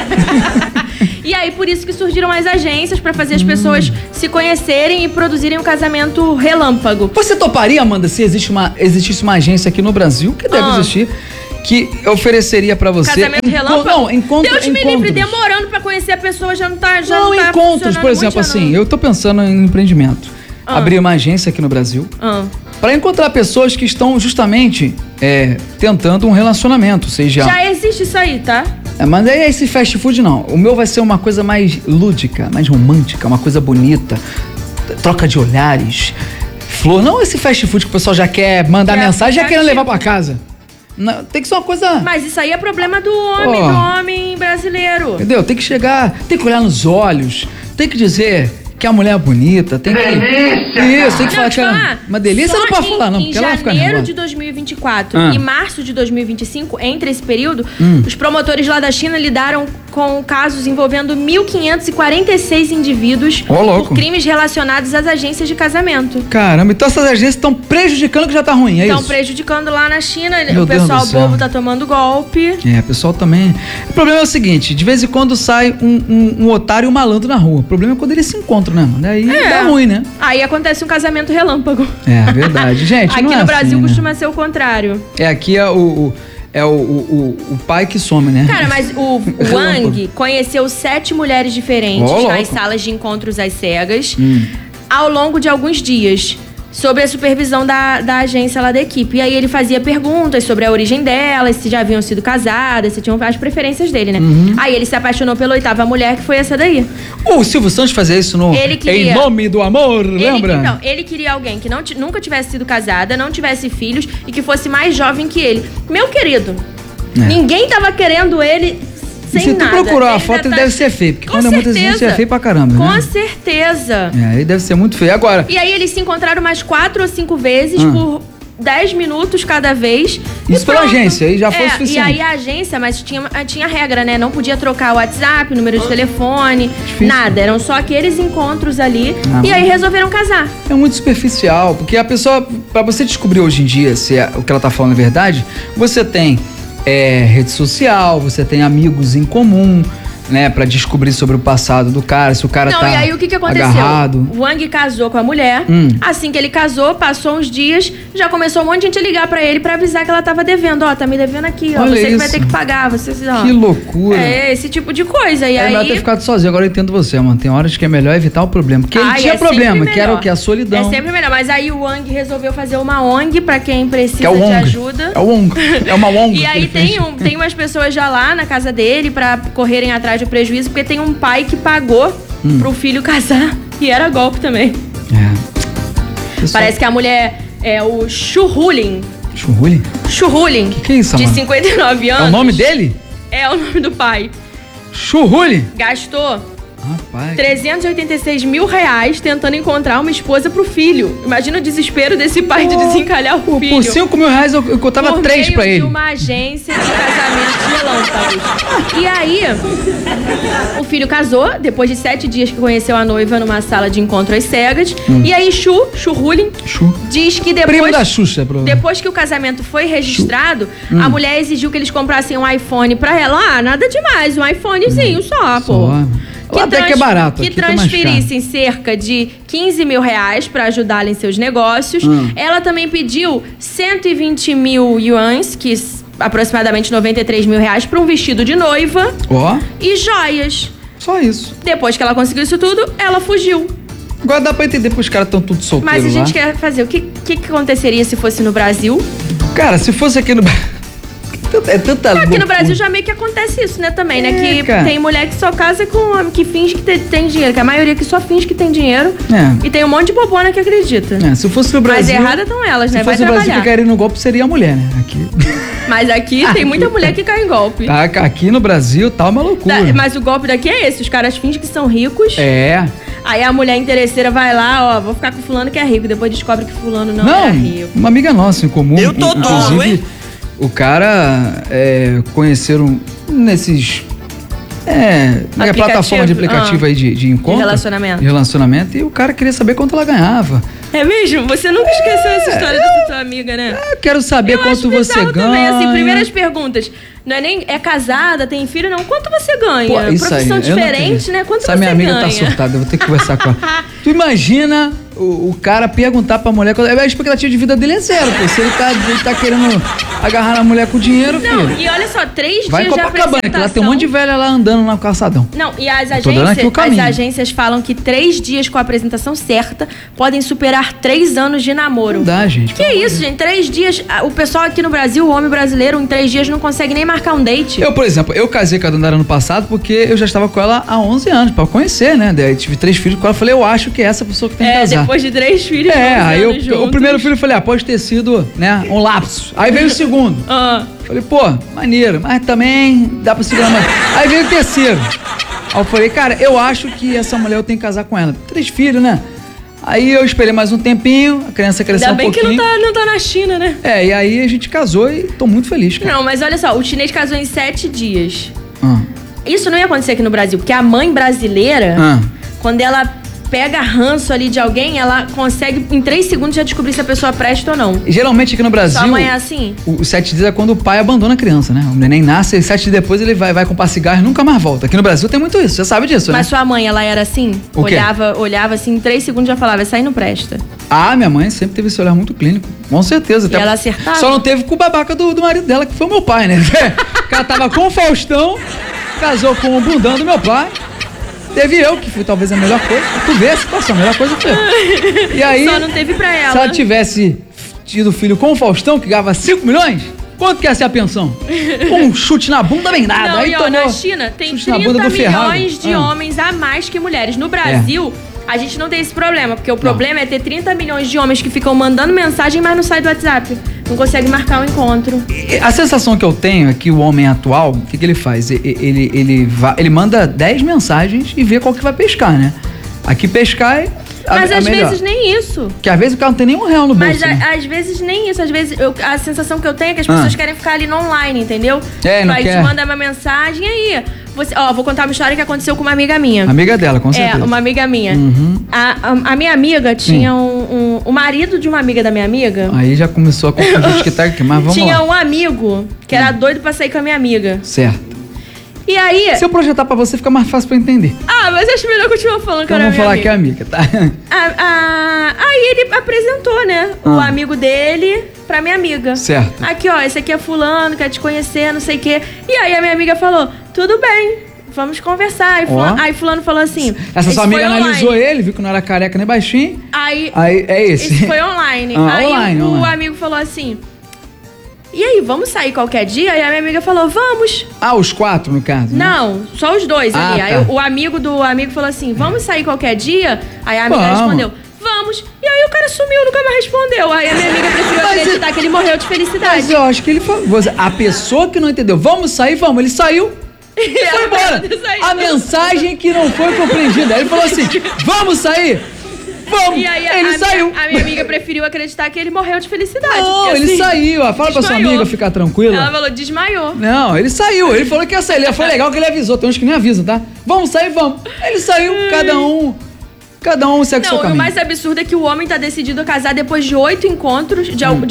E aí, por isso que surgiram as agências pra fazer as pessoas se conhecerem e produzirem um casamento relâmpago. Você toparia, Amanda, se existisse uma agência aqui no Brasil, que deve existir, que ofereceria pra você... Casamento relâmpago? Não, Deus me livre, demorando pra conhecer a pessoa, já não tá encontros, por exemplo, assim, eu tô pensando em empreendimento. Abrir uma agência aqui no Brasil pra encontrar pessoas que estão justamente tentando um relacionamento, seja... Já existe isso aí, tá? Mas é esse fast food não. O meu vai ser uma coisa mais lúdica, mais romântica, uma coisa bonita, troca de olhares, flor. Não esse fast food que o pessoal já quer mandar mensagem e já querendo levar pra casa. Não, tem que ser uma coisa... Mas isso aí é problema do homem brasileiro. Entendeu? Tem que chegar, tem que olhar nos olhos, tem que dizer que a mulher é bonita, tem que... Delícia! Isso, tem que falar que é uma delícia, não pode falar não, porque ela vai ficar nervosa. Em janeiro de 2024 e março de 2025, entre esse período, os promotores lá da China lidaram com casos envolvendo 1.546 indivíduos por crimes relacionados às agências de casamento. Caramba, então essas agências estão prejudicando que já tá ruim, é isso? Estão prejudicando lá na China, o pessoal bobo tá tomando golpe. O pessoal também... O problema é o seguinte, de vez em quando sai um otário e um malandro na rua. O problema é quando eles se encontram, né, mano? Aí dá ruim, né? Aí acontece um casamento relâmpago. É verdade. Gente, aqui no Brasil costuma ser o contrário. Aqui é o pai que some, né? Cara, mas o Wang conheceu 7 mulheres diferentes nas salas de encontros às cegas ao longo de alguns dias, sob a supervisão da agência lá da equipe. E aí ele fazia perguntas sobre a origem delas, se já haviam sido casadas, se tinham as preferências dele, né? Aí ele se apaixonou pela 8ª mulher, que foi essa daí. O Silvio Santos fazia isso Em Nome do Amor, lembra? Então, ele queria alguém que nunca tivesse sido casada, não tivesse filhos e que fosse mais jovem que ele. Meu querido, ninguém tava querendo ele sem nada. Se tu procurou a foto, ele deve ser feio, porque quando é muita gente é feio pra caramba, né? Com certeza. Ele deve ser muito feio. Agora... E aí eles se encontraram mais 4 ou 5 vezes por 10 minutos cada vez. Isso pela agência, aí já foi o suficiente. E aí a agência, mas tinha regra, né? Não podia trocar o WhatsApp, número de telefone, nada. Eram só aqueles encontros ali. E aí resolveram casar. É muito superficial, porque a pessoa, pra você descobrir hoje em dia se o que ela tá falando é verdade, você tem rede social, você tem amigos em comum, né, pra descobrir sobre o passado do cara, se o cara tá e aí o que aconteceu? Agarrado. O Wang casou com a mulher, assim que ele casou, passou uns dias, já começou um monte de gente a ligar pra ele pra avisar que ela tava devendo, tá me devendo aqui, Olha você isso. que vai ter que pagar, você, Que loucura. Esse tipo de coisa, e aí... Ele vai ter ficado sozinho, agora eu entendo você, mano, tem horas que é melhor evitar o problema, porque ele tinha problema, que era o que? A solidão. É sempre melhor, mas aí o Wang resolveu fazer uma ONG pra quem precisa de ajuda. É o ONG, é uma ONG. E aí tem umas pessoas já lá na casa dele pra correrem atrás do prejuízo, porque tem um pai que pagou pro filho casar e era golpe também. Parece que a mulher é o Churrulin. Churrulin? Churrulin. Que é isso, de 59 anos. É o nome dele? É o nome do pai. Churrulin? Gastou Rapaz. 386 mil reais tentando encontrar uma esposa pro filho. Imagina o desespero desse pai de desencalhar o filho. Por 5 mil reais eu contava 3 pra ele. De uma agência de casamentos relâmpagos. E aí, o filho casou, depois de 7 dias que conheceu a noiva numa sala de encontro às cegas. E aí, Churrulin diz que depois... Primo da Xuxa, depois que o casamento foi registrado, a mulher exigiu que eles comprassem um iPhone pra ela. Nada demais, um iPhonezinho só, pô. Até que é barato. Que transferissem cerca de 15 mil reais para ajudá-la em seus negócios. Ela também pediu 120 mil yuans, que aproximadamente 93 mil reais, para um vestido de noiva e joias. Só isso. Depois que ela conseguiu isso tudo, ela fugiu. Agora dá pra entender porque os caras estão tudo solteiros. Mas a gente quer fazer. O que aconteceria se fosse no Brasil? Cara, se fosse aqui no Brasil... É tanta loucura. Aqui no Brasil já meio que acontece isso, né, também, né? Que tem mulher que só casa com homem que finge que tem dinheiro, que a maioria que só finge que tem dinheiro. E tem um monte de bobona que acredita. Se fosse no Brasil... Mas errada estão elas, né? Vai trabalhar. Se fosse no Brasil que cairia no golpe, seria a mulher, né? Aqui... Mas aqui tem muita mulher que cai em golpe. Aqui no Brasil tá uma loucura. Mas o golpe daqui é esse, os caras fingem que são ricos. Aí a mulher interesseira vai lá, vou ficar com fulano que é rico, depois descobre que fulano não é rico. Uma amiga nossa em comum. Eu tô doido, hein? O cara conheceram nesses... plataforma de aplicativo aí de encontro. De relacionamento. De relacionamento. E o cara queria saber quanto ela ganhava. É mesmo? Você nunca esqueceu essa história dessa tua amiga, né? Eu quero saber quanto você ganha. Também, assim, primeiras perguntas. Não é nem... É casada, tem filho, não. Quanto você ganha? Pô, isso profissão aí, diferente, né? Quanto Essa você minha amiga ganha? tá surtada, eu vou ter que conversar com ela. Tu imagina o cara perguntar pra mulher... A expectativa de vida dele é zero, pô. Se ele tá querendo agarrar na mulher com dinheiro, Não, filho. e olha só, 3 Vai em dias de Copacabana, que lá tem um monte de velha lá andando no calçadão. Não, e as tô dando aqui o caminho. agências falam que 3 dias com a apresentação certa podem superar 3 anos de namoro. Não dá, gente. Que isso, gente? 3 dias... O pessoal aqui no Brasil, o homem brasileiro, em 3 dias não consegue nem marcar um date. Eu, por exemplo, eu casei com a Dandara ano passado porque eu já estava com ela há 11 anos, pra conhecer, né? Daí tive 3 filhos com ela, falei, eu acho que é essa pessoa que tem que casar. Depois de 3 filhos, aí juntos. o primeiro filho eu falei, pode ter sido, né, um lapso. Aí veio o segundo. Falei, pô, maneiro, mas também dá pra segurar mais. Aí veio o terceiro. Aí eu falei, cara, eu acho que essa mulher eu tenho que casar com ela. 3 filhos, né? Aí eu esperei mais um tempinho, a criança cresceu um pouquinho. Ainda bem que não tá na China, né? E aí a gente casou e tô muito feliz, cara. Não, mas olha só, o chinês casou em 7 dias. Isso não ia acontecer aqui no Brasil, porque a mãe brasileira, quando ela pega ranço ali de alguém, ela consegue em 3 segundos já descobrir se a pessoa presta ou não. E geralmente aqui no Brasil... Sua mãe é assim? Os 7 dias é quando o pai abandona a criança, né? O neném nasce e 7 dias depois ele vai comprar cigarro e nunca mais volta. Aqui no Brasil tem muito isso, você sabe disso, né? Mas sua mãe, ela era assim? O quê? Olhava assim, em 3 segundos já falava, essa aí não presta. Minha mãe sempre teve esse olhar muito clínico, com certeza. E ela acertava? Só não teve com o babaca do marido dela, que foi o meu pai, né? O cara tava com o Faustão, casou com o bundão do meu pai. Teve eu, que fui talvez a melhor coisa. Tu vê a situação, a melhor coisa foi eu. E aí, só não teve pra ela. Se ela tivesse tido filho com o Faustão, que ganhava 5 milhões, quanto que ia ser a pensão? Um chute na bunda bem nada. Não, aí e ó, na China tem 30 milhões de homens a mais que mulheres. No Brasil... A gente não tem esse problema, porque o problema é ter 30 milhões de homens que ficam mandando mensagem, mas não sai do WhatsApp. Não consegue marcar um encontro. A sensação que eu tenho é que o homem atual, o que ele faz? Ele manda 10 mensagens e vê qual que vai pescar, né? Aqui pescar é mas às vezes nem isso. Porque às vezes o cara não tem nenhum real no bolso. Mas às vezes nem isso. Às vezes a sensação que eu tenho é que as pessoas querem ficar ali no online, entendeu? Não aí te manda uma mensagem aí. Vou contar uma história que aconteceu com uma amiga minha. Amiga dela, com certeza. Uma amiga minha. A minha amiga tinha o marido de uma amiga da minha amiga. Aí já começou a confundir que tá aqui, mas vamos tinha lá. Um amigo que era doido pra sair com a minha amiga. Certo. E aí... Se eu projetar pra você, fica mais fácil pra entender. Mas acho melhor continuar falando que então era minha amiga. Vamos falar que é amiga, tá? Aí ele apresentou, né? O amigo dele pra minha amiga. Certo. Aqui, ó, esse aqui é fulano, quer te conhecer, não sei o quê. E aí a minha amiga falou, tudo bem, vamos conversar. Aí fulano falou assim... Essa sua amiga analisou ele, viu que não era careca nem baixinho. Aí é esse. Isso foi online. Aí o amigo falou assim... E aí, vamos sair qualquer dia? E a minha amiga falou, vamos. Os 4, no caso? Né? Não, só os 2 ali. Tá. Aí o amigo do amigo falou assim, vamos sair qualquer dia? Aí a amiga respondeu, vamos. E aí o cara sumiu, nunca mais respondeu. Aí a minha amiga preferiu acreditar que ele morreu de felicidade. Mas eu acho que ele falou... A pessoa que não entendeu, vamos sair, vamos. Ele saiu e foi embora. A mensagem que não foi compreendida. Aí ele falou assim, vamos sair? Vamos! E aí ele saiu. A minha amiga preferiu acreditar que ele morreu de felicidade. Não, porque, ele assim, saiu. Fala pra sua amiga ficar tranquila. Ela falou, desmaiou. Não, ele saiu. Ele falou que ia sair. Foi legal que ele avisou. Tem uns que nem avisam, tá? Vamos sair, vamos. Ele saiu, cada um segue o seu caminho. O mais absurdo é que o homem tá decidido a casar depois de 8 encontros,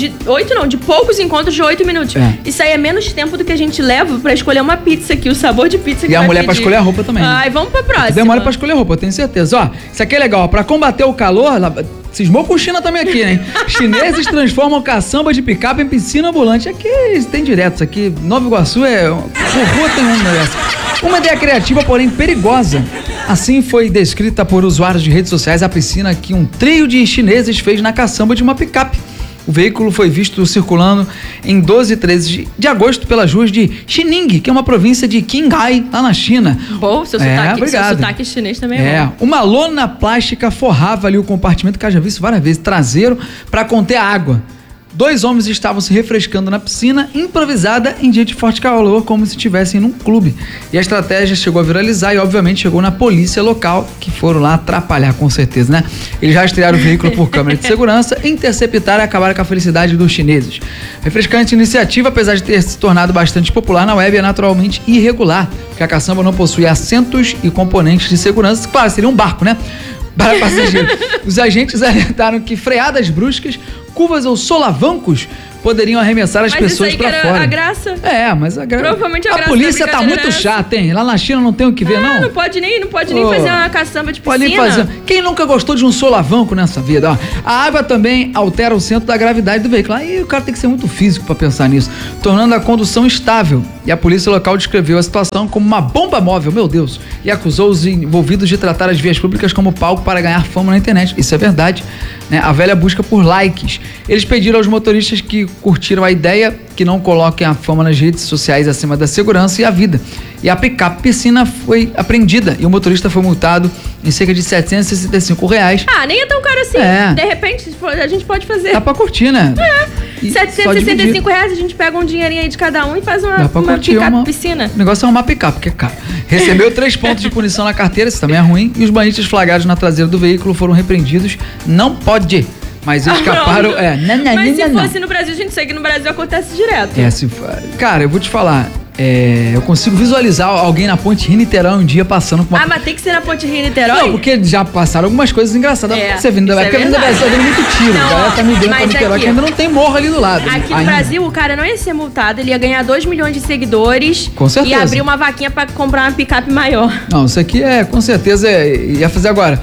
de poucos encontros de 8 minutos. Isso aí é menos tempo do que a gente leva pra escolher uma pizza aqui, o sabor de pizza que e a vai mulher pedir. pra escolher a roupa também. Vamos pra próxima. Demora pra escolher a roupa, eu tenho certeza. Ó, isso aqui é legal, pra combater o calor, cismou com China também aqui, né? Chineses transformam caçamba de picape em piscina ambulante. Aqui tem direto, isso aqui, Nova Iguaçu por rua tem uma dessa. Uma ideia criativa, porém perigosa. Assim foi descrita por usuários de redes sociais a piscina que um trio de chineses fez na caçamba de uma picape. O veículo foi visto circulando em 12 e 13 de agosto pelas ruas de Xining, que é uma província de Qinghai, lá na China. Bom, seu sotaque chinês também é bom. Uma lona plástica forrava ali o compartimento, que eu já vi isso várias vezes, traseiro, para conter a água. 2 homens estavam se refrescando na piscina, improvisada em dia de forte calor, como se estivessem num clube. E a estratégia chegou a viralizar e, obviamente, chegou na polícia local, que foram lá atrapalhar, com certeza, né? Eles rastrearam o veículo por câmera de segurança, interceptaram e acabaram com a felicidade dos chineses. A refrescante iniciativa, apesar de ter se tornado bastante popular na web, é naturalmente irregular, porque a caçamba não possui assentos e componentes de segurança. Claro, seria um barco, né? para passageiros. Os agentes alertaram que freadas bruscas, curvas ou solavancos poderiam arremessar as pessoas para fora. A graça. Mas a graça. Provavelmente a graça. A polícia tá muito chata, hein? Lá na China não tem o que ver, não. Não pode nem fazer uma caçamba de piscina. Pode fazer. Quem nunca gostou de um solavanco nessa vida? Ó, a água também altera o centro da gravidade do veículo. Aí o cara tem que ser muito físico para pensar nisso, tornando a condução instável. E a polícia local descreveu a situação como uma bomba móvel, meu Deus, e acusou os envolvidos de tratar as vias públicas como palco para ganhar fama na internet. Isso é verdade, né? A velha busca por likes. Eles pediram aos motoristas que curtiram a ideia que não coloquem a fama nas redes sociais acima da segurança e a vida. E a picape piscina foi apreendida e o motorista foi multado em cerca de R$765. Nem é tão caro assim. De repente, a gente pode fazer. Dá pra curtir, né? R$765, a gente pega um dinheirinho aí de cada um e faz uma picape piscina. O negócio é uma picape, que é caro. Recebeu 3 pontos de punição na carteira, isso também é ruim, e os banhistas flagrados na traseira do veículo foram repreendidos. Não pode. Mas escaparam. Mas se fosse no Brasil, a gente sabe que no Brasil acontece direto. Cara, eu vou te falar. Eu consigo visualizar alguém na Ponte Rio-Niterói um dia passando com uma... mas tem que ser na Ponte Rio-Niterói? Não, porque já passaram algumas coisas engraçadas. Você vindo da Brasil, tá vendo muito tiro. A galera tá migrando pra Niterói, que ainda não tem morro ali do lado. Aqui no Brasil, o cara não ia ser multado, ele ia ganhar 2 milhões de seguidores. Com certeza. E abrir uma vaquinha pra comprar uma picape maior. Não, isso aqui com certeza ia fazer agora.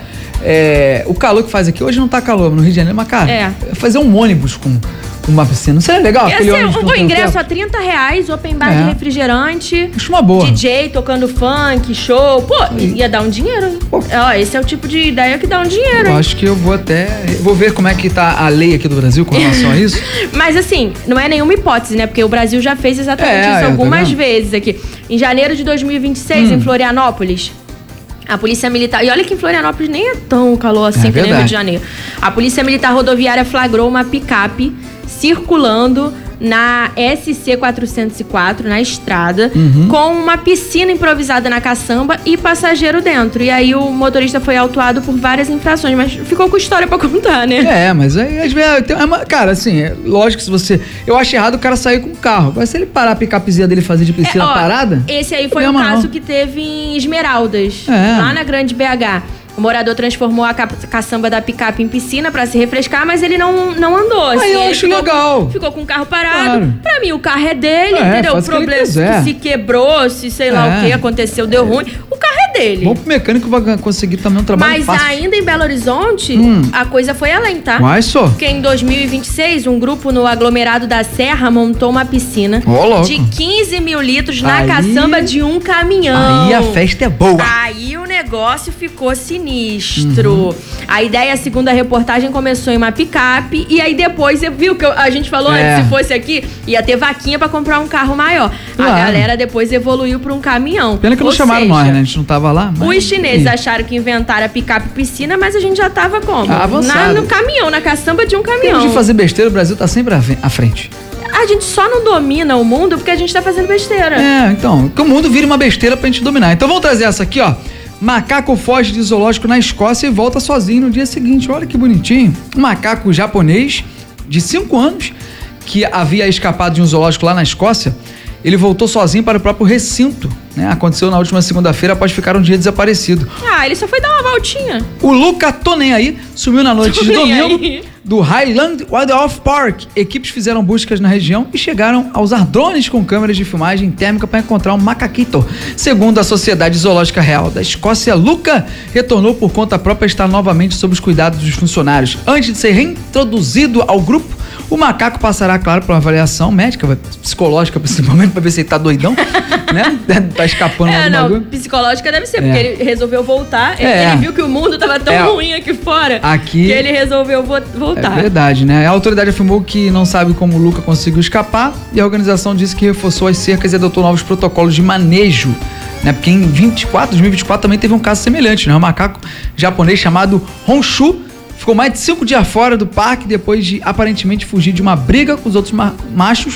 O calor que faz aqui, hoje não tá calor no Rio de Janeiro, mas cara, fazer um ônibus com uma piscina, não seria legal? O ingresso a R$30, open bar de refrigerante. Acho uma boa. DJ tocando funk, show. Ia dar um dinheiro. Esse é o tipo de ideia que dá um dinheiro. Eu acho que eu vou ver como é que tá a lei aqui do Brasil com relação a isso. Mas assim, não é nenhuma hipótese, né? Porque o Brasil já fez exatamente isso algumas vezes aqui. Em janeiro de 2026, em Florianópolis, a Polícia Militar... E olha que em Florianópolis nem é tão calor assim que nem no Rio de Janeiro. A Polícia Militar Rodoviária flagrou uma picape circulando na SC 404, na estrada, com uma piscina improvisada na caçamba e passageiro dentro. E aí o motorista foi autuado por várias infrações, mas ficou com história pra contar, né? Mas aí, às vezes, cara, assim, lógico que se você... Eu acho errado o cara sair com o carro, mas se ele parar a picapezinha dele e fazer de piscina parada... Esse aí foi um caso que teve em Esmeraldas, lá na Grande BH. O morador transformou a caçamba da picape em piscina pra se refrescar, mas ele não andou. Assim, eu acho legal. Ficou com o carro parado. Pra mim, o carro é dele, entendeu? O problema é que se quebrou, se sei lá o que aconteceu, deu ruim. O carro é dele. Bom pro mecânico vai conseguir também um trabalho fácil. Mas ainda em Belo Horizonte, a coisa foi além, tá? Porque em 2026, um grupo no aglomerado da Serra montou uma piscina de 15 mil litros na caçamba de um caminhão. Aí a festa é boa. Aí o negócio ficou sinistro. A ideia, segundo a reportagem, começou em uma picape e aí depois, você viu que a gente falou antes, se fosse aqui, ia ter vaquinha pra comprar um carro maior. A galera depois evoluiu pra um caminhão. Pena que não chamaram nós, né? A gente não tava lá. Os chineses acharam que inventaram a picape piscina, mas a gente já tava como? No caminhão, na caçamba de um caminhão. Temos de fazer besteira, o Brasil tá sempre à frente. A gente só não domina o mundo porque a gente tá fazendo besteira. Então, que o mundo vire uma besteira pra gente dominar. Então vamos trazer essa aqui, ó. Macaco foge de zoológico na Escócia e volta sozinho no dia seguinte. Olha que bonitinho. Um macaco japonês de 5 anos que havia escapado de um zoológico lá na Escócia, ele voltou sozinho para o próprio recinto, né? Aconteceu na última segunda-feira após ficar um dia desaparecido. Ele só foi dar uma voltinha. O Luca tô nem aí sumiu na noite de domingo do Highland Wildlife Park. Equipes fizeram buscas na região e chegaram a usar drones com câmeras de filmagem térmica para encontrar um macaquito. Segundo a Sociedade Zoológica Real da Escócia, Luca retornou por conta própria e está novamente sob os cuidados dos funcionários. Antes de ser reintroduzido ao grupo, o macaco passará, claro, por uma avaliação médica, psicológica principalmente, para ver se ele tá doidão, né? Tá escapando do bagulho. Psicológica deve ser, porque ele resolveu voltar. Ele viu que o mundo tava tão ruim aqui fora que ele resolveu voltar. É verdade, né? A autoridade afirmou que não sabe como o Luca conseguiu escapar e a organização disse que reforçou as cercas e adotou novos protocolos de manejo, né? Porque em 2024 também teve um caso semelhante, né? Um macaco japonês chamado Honshu ficou mais de 5 dias fora do parque depois de aparentemente fugir de uma briga com os outros machos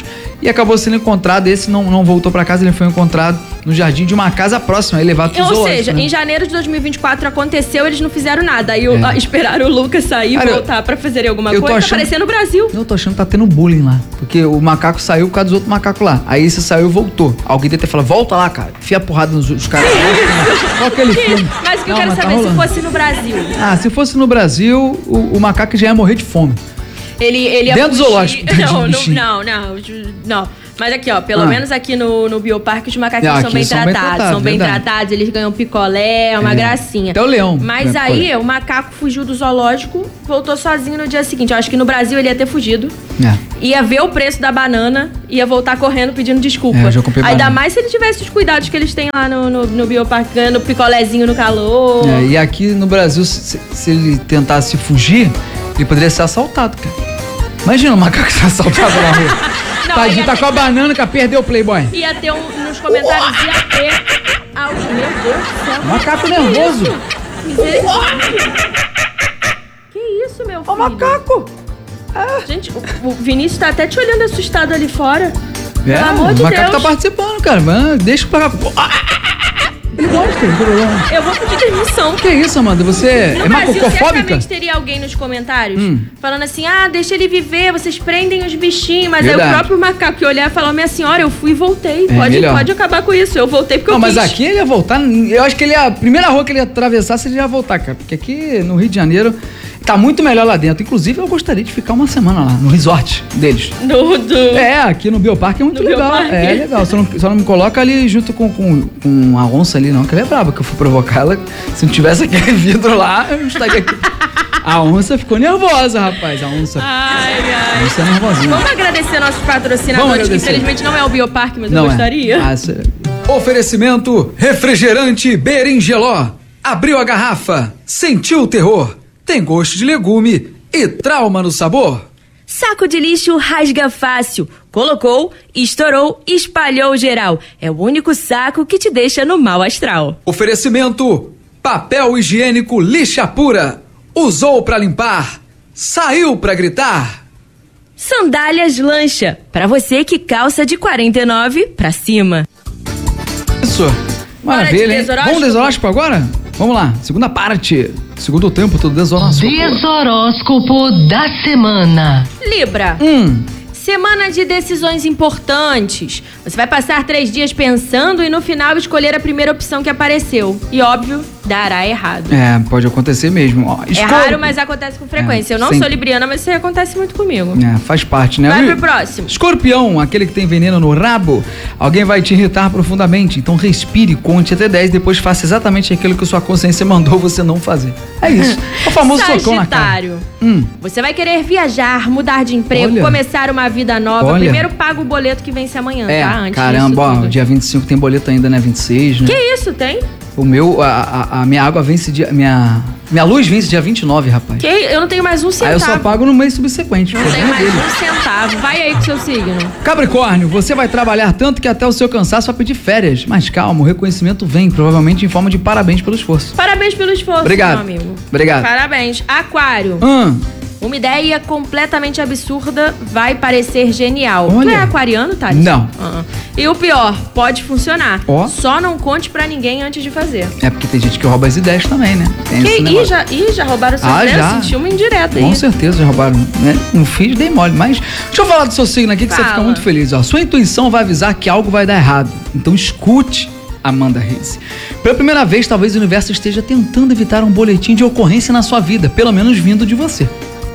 e acabou sendo encontrado. Esse não voltou pra casa, ele foi encontrado no jardim de uma casa próxima, aí levado pro zoológico. Ou seja, né? em janeiro de 2024 aconteceu, eles não fizeram nada. Aí esperaram o Lucas sair e voltar pra fazer alguma coisa. Tá aparecendo no Brasil. Eu tô achando que tá tendo bullying lá. Porque o macaco saiu por causa dos outros macacos lá. Aí esse saiu e voltou. Alguém deve ter falado, volta lá, cara. Enfia a porrada nos caras. Qual aquele filme? Mas o que eu quero saber se fosse no Brasil. Ah, se fosse no Brasil, o macaco já ia morrer de fome. Ele ia dentro do zoológico. Não. Mas aqui, ó, pelo menos aqui no Bioparque os macaquinhos são bem tratados, eles ganham picolé, uma gracinha. Até o leão. Mas aí o macaco fugiu do zoológico, voltou sozinho no dia seguinte. Eu acho que no Brasil ele ia ter fugido. Ia ver o preço da banana, ia voltar correndo pedindo desculpa. Eu já comprei ainda mais se ele tivesse os cuidados que eles têm lá no Bioparque, ganhando picolézinho no calor. E aqui no Brasil, se ele tentasse fugir, ele poderia ser assaltado, cara. Imagina o macaco ser assaltado na rua. Tadinho, tá com a banana que perdeu o Playboy. Ia ter nos comentários, ia ter... Meu Deus do céu. Macaco nervoso. Que isso, meu filho? Ó, macaco. Gente, o Vinícius tá até te olhando assustado ali fora. Pelo amor de Deus. O macaco tá participando, cara. Deixa o macaco. Ele gosta, eu vou pedir demissão. Que isso, Amanda? Você é macacofóbica? Certamente teria alguém nos comentários falando assim, deixa ele viver, vocês prendem os bichinhos. Mas é o próprio macaco que olhar e falar, minha senhora, eu fui e voltei. Pode acabar com isso. Eu voltei porque eu quis. Mas aqui ele ia voltar. Eu acho que a primeira rua que ele ia atravessar, ele ia voltar, cara. Porque aqui no Rio de Janeiro tá muito melhor lá dentro. Inclusive, eu gostaria de ficar uma semana lá, no resort deles. Aqui no Bioparque é muito legal. Bioparque. É legal. Só não me coloca ali junto com a onça ali, não, que ela é braba, que eu fui provocar ela. Se não tivesse aquele vidro lá, eu estaria aqui. A onça ficou nervosa, rapaz. A onça. A onça é nervosinha. Vamos agradecer nossos patrocinadores, que infelizmente não é o Bioparque, mas eu gostaria. Oferecimento refrigerante Berinjeló. Abriu a garrafa, sentiu o terror. Tem gosto de legume e trauma no sabor. Saco de lixo rasga fácil. Colocou, estourou, espalhou geral. É o único saco que te deixa no mau astral. Oferecimento papel higiênico lixa pura. Usou pra limpar, saiu pra gritar. Sandálias Lancha, pra você que calça de 49 pra cima. Isso, maravilha, hein? Vamos desoróscopo agora? Vamos lá, segunda parte. Segundo tempo, todo desoróscopo. Desoróscopo da semana. Libra. Semana de decisões importantes. Você vai passar 3 dias pensando e no final escolher a primeira opção que apareceu. E óbvio, dará errado. Pode acontecer mesmo. É raro, mas acontece com frequência. Eu não sou libriana, mas isso aí acontece muito comigo. Faz parte, né? Vai pro próximo. Escorpião, aquele que tem veneno no rabo. Alguém vai te irritar profundamente. Então respire, conte até 10, depois faça exatamente aquilo que sua consciência mandou você não fazer. É isso. O famoso socão na cara. Sagitário. Você vai querer viajar, mudar de emprego, começar uma vida nova. Primeiro paga o boleto que vence amanhã, tá? Antes caramba, dia 25 tem boleto ainda, né? 26, né? Que isso, tem? O meu, a minha água vence minha luz vence dia 29, rapaz. Eu não tenho mais um centavo. Aí eu só pago no mês subsequente. Não tenho mais um centavo. Vai aí com seu signo. Capricórnio, você vai trabalhar tanto que até o seu cansaço vai pedir férias. Mas calma, o reconhecimento vem, provavelmente em forma de parabéns pelo esforço. Parabéns pelo esforço, obrigado, meu amigo. Obrigado. Parabéns. Aquário. Uma ideia completamente absurda vai parecer genial. Olha. Tu é aquariano, Thales? Não. E o pior, pode funcionar. Ó. Só não conte pra ninguém antes de fazer. É porque tem gente que rouba as ideias também, né? Já roubaram suas ideias? Já. Senti uma indireta aí. Com certeza já roubaram, né? Não fiz, dei mole. Mas deixa eu falar do seu signo aqui que você fica muito feliz. Sua intuição vai avisar que algo vai dar errado. Então escute, Amanda Reis. Pela primeira vez, talvez o universo esteja tentando evitar um boletim de ocorrência na sua vida, pelo menos vindo de você.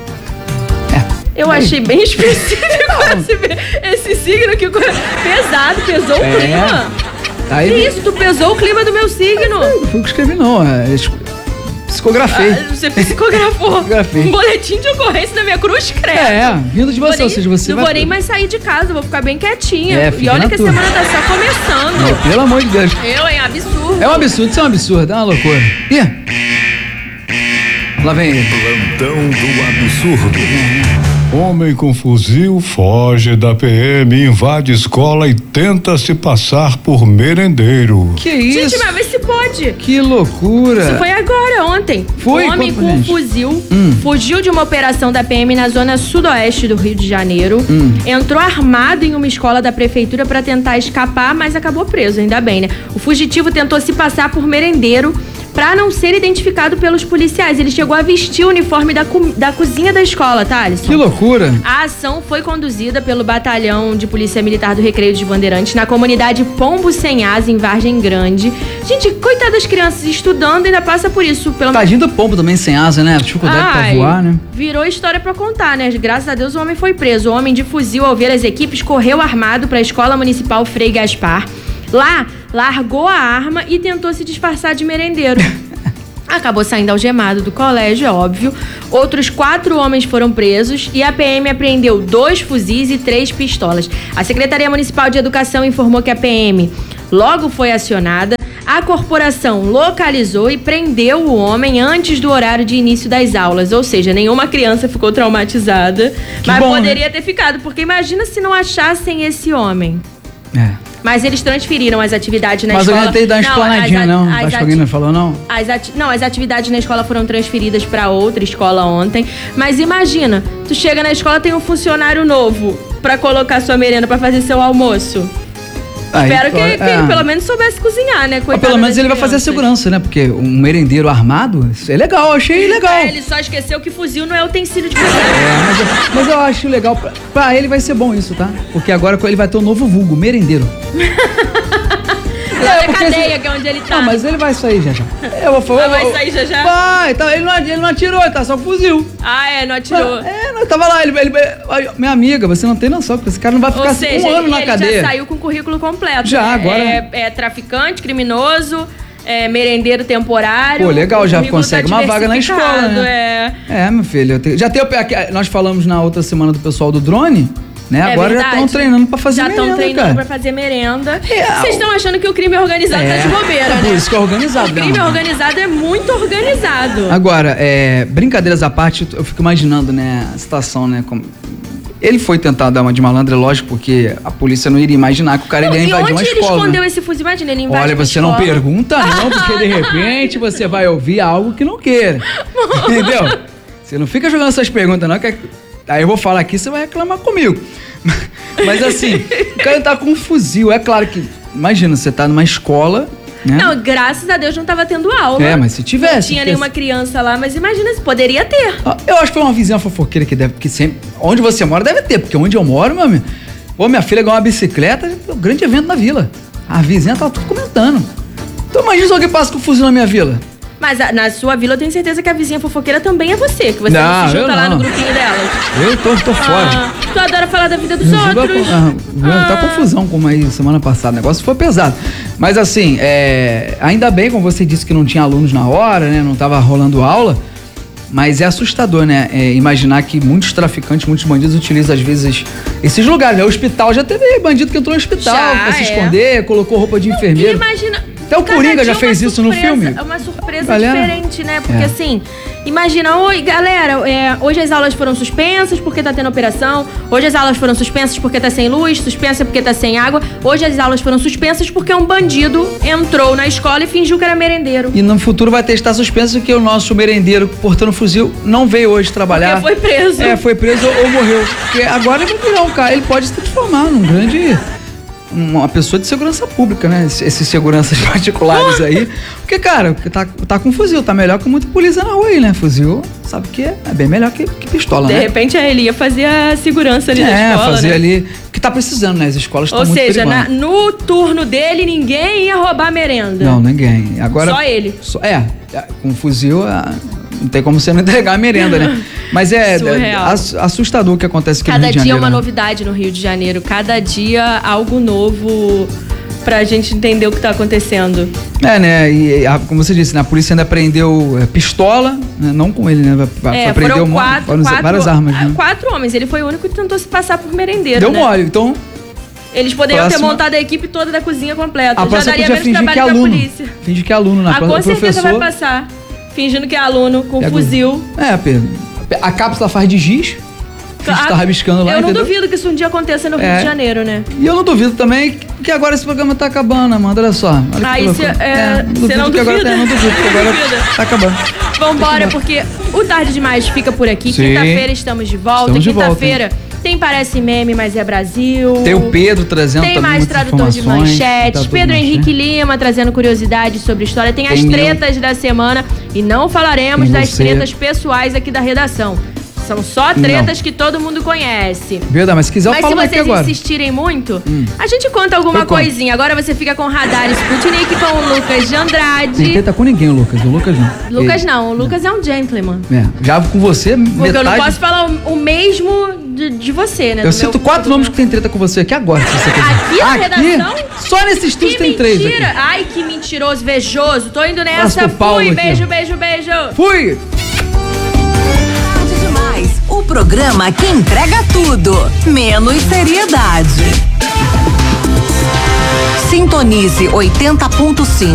Eu achei bem específico esse signo que pesado, pesou o clima. Aí, que isso? Tu pesou o clima do meu signo? Não fui que escrevi, não. Psicografei. Você psicografou? Psicografei. Um boletim de ocorrência na minha cruz, credo. Vindo de você, ou seja, você não vou nem mais sair de casa, vou ficar bem quietinha. E olha que a tua. semana tá só começando. Pelo amor de Deus. Absurdo. É um absurdo, isso é um absurdo, é uma loucura. Lá vem ele. Plantão do absurdo. Homem com fuzil foge da PM, invade escola e tenta se passar por merendeiro. Que isso? Gente, mas vê se pode. Que loucura. Isso foi agora, ontem. Foi? Um homem Conta pra com um gente. fuzil fugiu de uma operação da PM na zona sudoeste do Rio de Janeiro. Entrou armado em uma escola da prefeitura para tentar escapar, mas acabou preso, ainda bem, né? O fugitivo tentou se passar por merendeiro para não ser identificado pelos policiais. Ele chegou a vestir o uniforme da cozinha da escola, tá, Alisson? Que loucura. A ação foi conduzida pelo Batalhão de Polícia Militar do Recreio dos Bandeirantes na comunidade Pombo Sem Asa, em Vargem Grande. Gente, coitadas das crianças estudando, ainda passa por isso. Tadinho do pombo também sem asa, né? Dificuldade pra voar, né? Virou história pra contar, né? Graças a Deus o homem foi preso. O homem de fuzil, ao ver as equipes, correu armado pra Escola Municipal Frei Gaspar. Lá, largou a arma e tentou se disfarçar de merendeiro. Acabou saindo algemado do colégio, é óbvio. Outros 4 homens foram presos e a PM apreendeu 2 fuzis e 3 pistolas. A Secretaria Municipal de Educação informou que a PM logo foi acionada. A corporação localizou e prendeu o homem antes do horário de início das aulas. Ou seja, nenhuma criança ficou traumatizada. Mas bom, poderia né? ter ficado, porque imagina se não achassem esse homem. É. Mas eles transferiram as atividades na Mas escola. alguém tem que dar uma explanadinha, não? Acho que alguém não falou, não? As atividades na escola foram transferidas para outra escola ontem. Mas imagina, tu chega na escola, tem um funcionário novo para colocar sua merenda, para fazer seu almoço. Espero que ele pelo menos soubesse cozinhar, né? Mas pelo menos ele vai fazer a segurança, né? Porque um merendeiro armado, isso é legal, achei legal. Ele só esqueceu que fuzil não é utensílio de cozinha. Mas eu acho legal, pra ele vai ser bom isso, tá? Porque agora ele vai ter um novo vulgo, merendeiro. Lá na cadeia, que é onde ele tá. Não, mas ele vai sair já já. Eu vou falar. Vai sair já já? Vai, tá, ele não atirou, ele tá só fuzil. Não atirou. Não, tava lá, minha amiga, você não tem noção, porque esse cara não vai ficar Ou seja, um ano na cadeia. Ele já saiu com o currículo completo. Já, né? agora. É traficante, criminoso, merendeiro temporário. Pô, legal, já currículo consegue tá uma vaga na escola, né? Meu filho, nós falamos na outra semana do pessoal do drone, né? Agora já estão treinando pra fazer merenda, Já estão treinando pra fazer merenda. Vocês estão achando que o crime organizado tá de bobeira, né? Por isso que é organizado. O crime organizado é muito organizado. Agora, brincadeiras à parte, eu fico imaginando, né, a situação, né, como... Ele foi tentar dar uma de malandro, é lógico, porque a polícia não iria imaginar que o cara iria invadir uma escola. E onde ele escondeu esse fuzil? Imagina, ele invadiu. Olha, você não pergunta não, porque de repente você vai ouvir algo que não queira. Entendeu? Você não fica jogando essas perguntas não, que aí eu vou falar aqui, você vai reclamar comigo. Mas assim, o cara tá com um fuzil, é claro que... Imagina, você tá numa escola... Né? Não, graças a Deus não tava tendo aula. Mas se tivesse... Não tinha nenhuma criança lá, mas imagina, se poderia ter. Eu acho que foi uma vizinha fofoqueira que sempre... Onde você mora deve ter, porque onde eu moro, meu amigo... Pô, minha filha ganhou uma bicicleta, é um grande evento na vila. A vizinha tava tudo comentando. Então imagina se alguém passa com fuzil na minha vila. Mas na sua vila eu tenho certeza que a vizinha fofoqueira também é você, que você não se junta lá no grupinho delas. Eu tô fora. Tu adora falar da vida dos outros. Tá confusão como aí semana passada, o negócio foi pesado. Mas assim, ainda bem, como você disse que não tinha alunos na hora, né? Não tava rolando aula. Mas é assustador, né? Imaginar que muitos traficantes, muitos bandidos utilizam às vezes esses lugares, né? O hospital já teve bandido que entrou no hospital pra se esconder, colocou roupa de enfermeiro. Imagina. Até o Coringa já fez isso no filme. É uma surpresa diferente, né? Porque assim, imagina, oi galera, hoje as aulas foram suspensas porque tá tendo operação, hoje as aulas foram suspensas porque tá sem luz, suspensa porque tá sem água, hoje as aulas foram suspensas porque um bandido entrou na escola e fingiu que era merendeiro. E no futuro vai ter que estar suspenso porque o nosso merendeiro portando fuzil não veio hoje trabalhar. Porque foi preso. Foi preso ou morreu. Porque agora ele vai virar um cara, ele pode se transformar num grande... uma pessoa de segurança pública, né? Esses seguranças particulares aí. Porque, cara, tá com fuzil, tá melhor que muita polícia na rua aí, né? Fuzil, sabe que é bem melhor que pistola, né? De repente ele ia fazer a segurança ali na escola, fazer né? ali... Porque tá precisando, né? As escolas estão muito perigosas. Ou seja, no turno dele, ninguém ia roubar merenda. Não, ninguém. Agora, só ele. Com fuzil... Não tem como você não entregar a merenda, né? Mas é assustador o que acontece aqui no Rio de Janeiro. Cada dia é uma novidade no Rio de Janeiro. Cada dia algo novo pra gente entender o que tá acontecendo. Né? E como você disse, né? A polícia ainda prendeu pistola, né? Não com ele, né? Prendeu várias armas. Né? 4 homens. Ele foi o único que tentou se passar por merendeiro, Deu mole, então... Eles poderiam ter montado a equipe toda da cozinha completa. Já daria menos trabalho pra polícia. Finge que é aluno na próxima. Com certeza vai passar. Fingindo que é aluno, com fuzil. A cápsula faz de giz, que a gente tá rabiscando lá, Eu não entendeu? duvido que isso um dia aconteça no Rio de Janeiro, né? E eu não duvido também que agora esse programa tá acabando, Amanda, olha só. Olha Ah, que isso loucura. você não que agora, duvida? não duvido que agora Duvida. tá acabando. Vambora, porque o Tarde Demais fica por aqui. Sim. Quinta-feira estamos de volta. Estamos de volta, Quinta-feira tem Parece Meme, mas é Brasil. Tem o Pedro trazendo Tem também mais muitas tradutor de informações, manchetes. tradutor de Pedro manchete. Henrique Lima trazendo curiosidades sobre história. Tem as Tem tretas da semana. E não falaremos Tem das você. tretas pessoais aqui da redação. São só tretas que todo mundo conhece. Verdade, mas se quiser eu Mas falo se aqui vocês agora. insistirem muito, a gente conta alguma Eu conto. coisinha. Agora você fica com o Radar Sputnik com o Lucas de Não Andrade. tenta com ninguém, o Lucas. O Lucas não. Lucas não, o Lucas é um gentleman. Já com você, Porque metade... eu não posso falar o mesmo de você, né? Eu do cito meu- 4 nomes que tem treta com você aqui agora, se você quiser. Aqui na redação? Só nesse estúdio Que tem 3 mentira! aqui. Ai, que mentiroso, vejoso. Tô indo nessa. pro Paulo Fui, aqui, beijo, ó. beijo, beijo. Fui! Tarde Demais, o programa que entrega tudo, menos seriedade. Sintonize 80.5.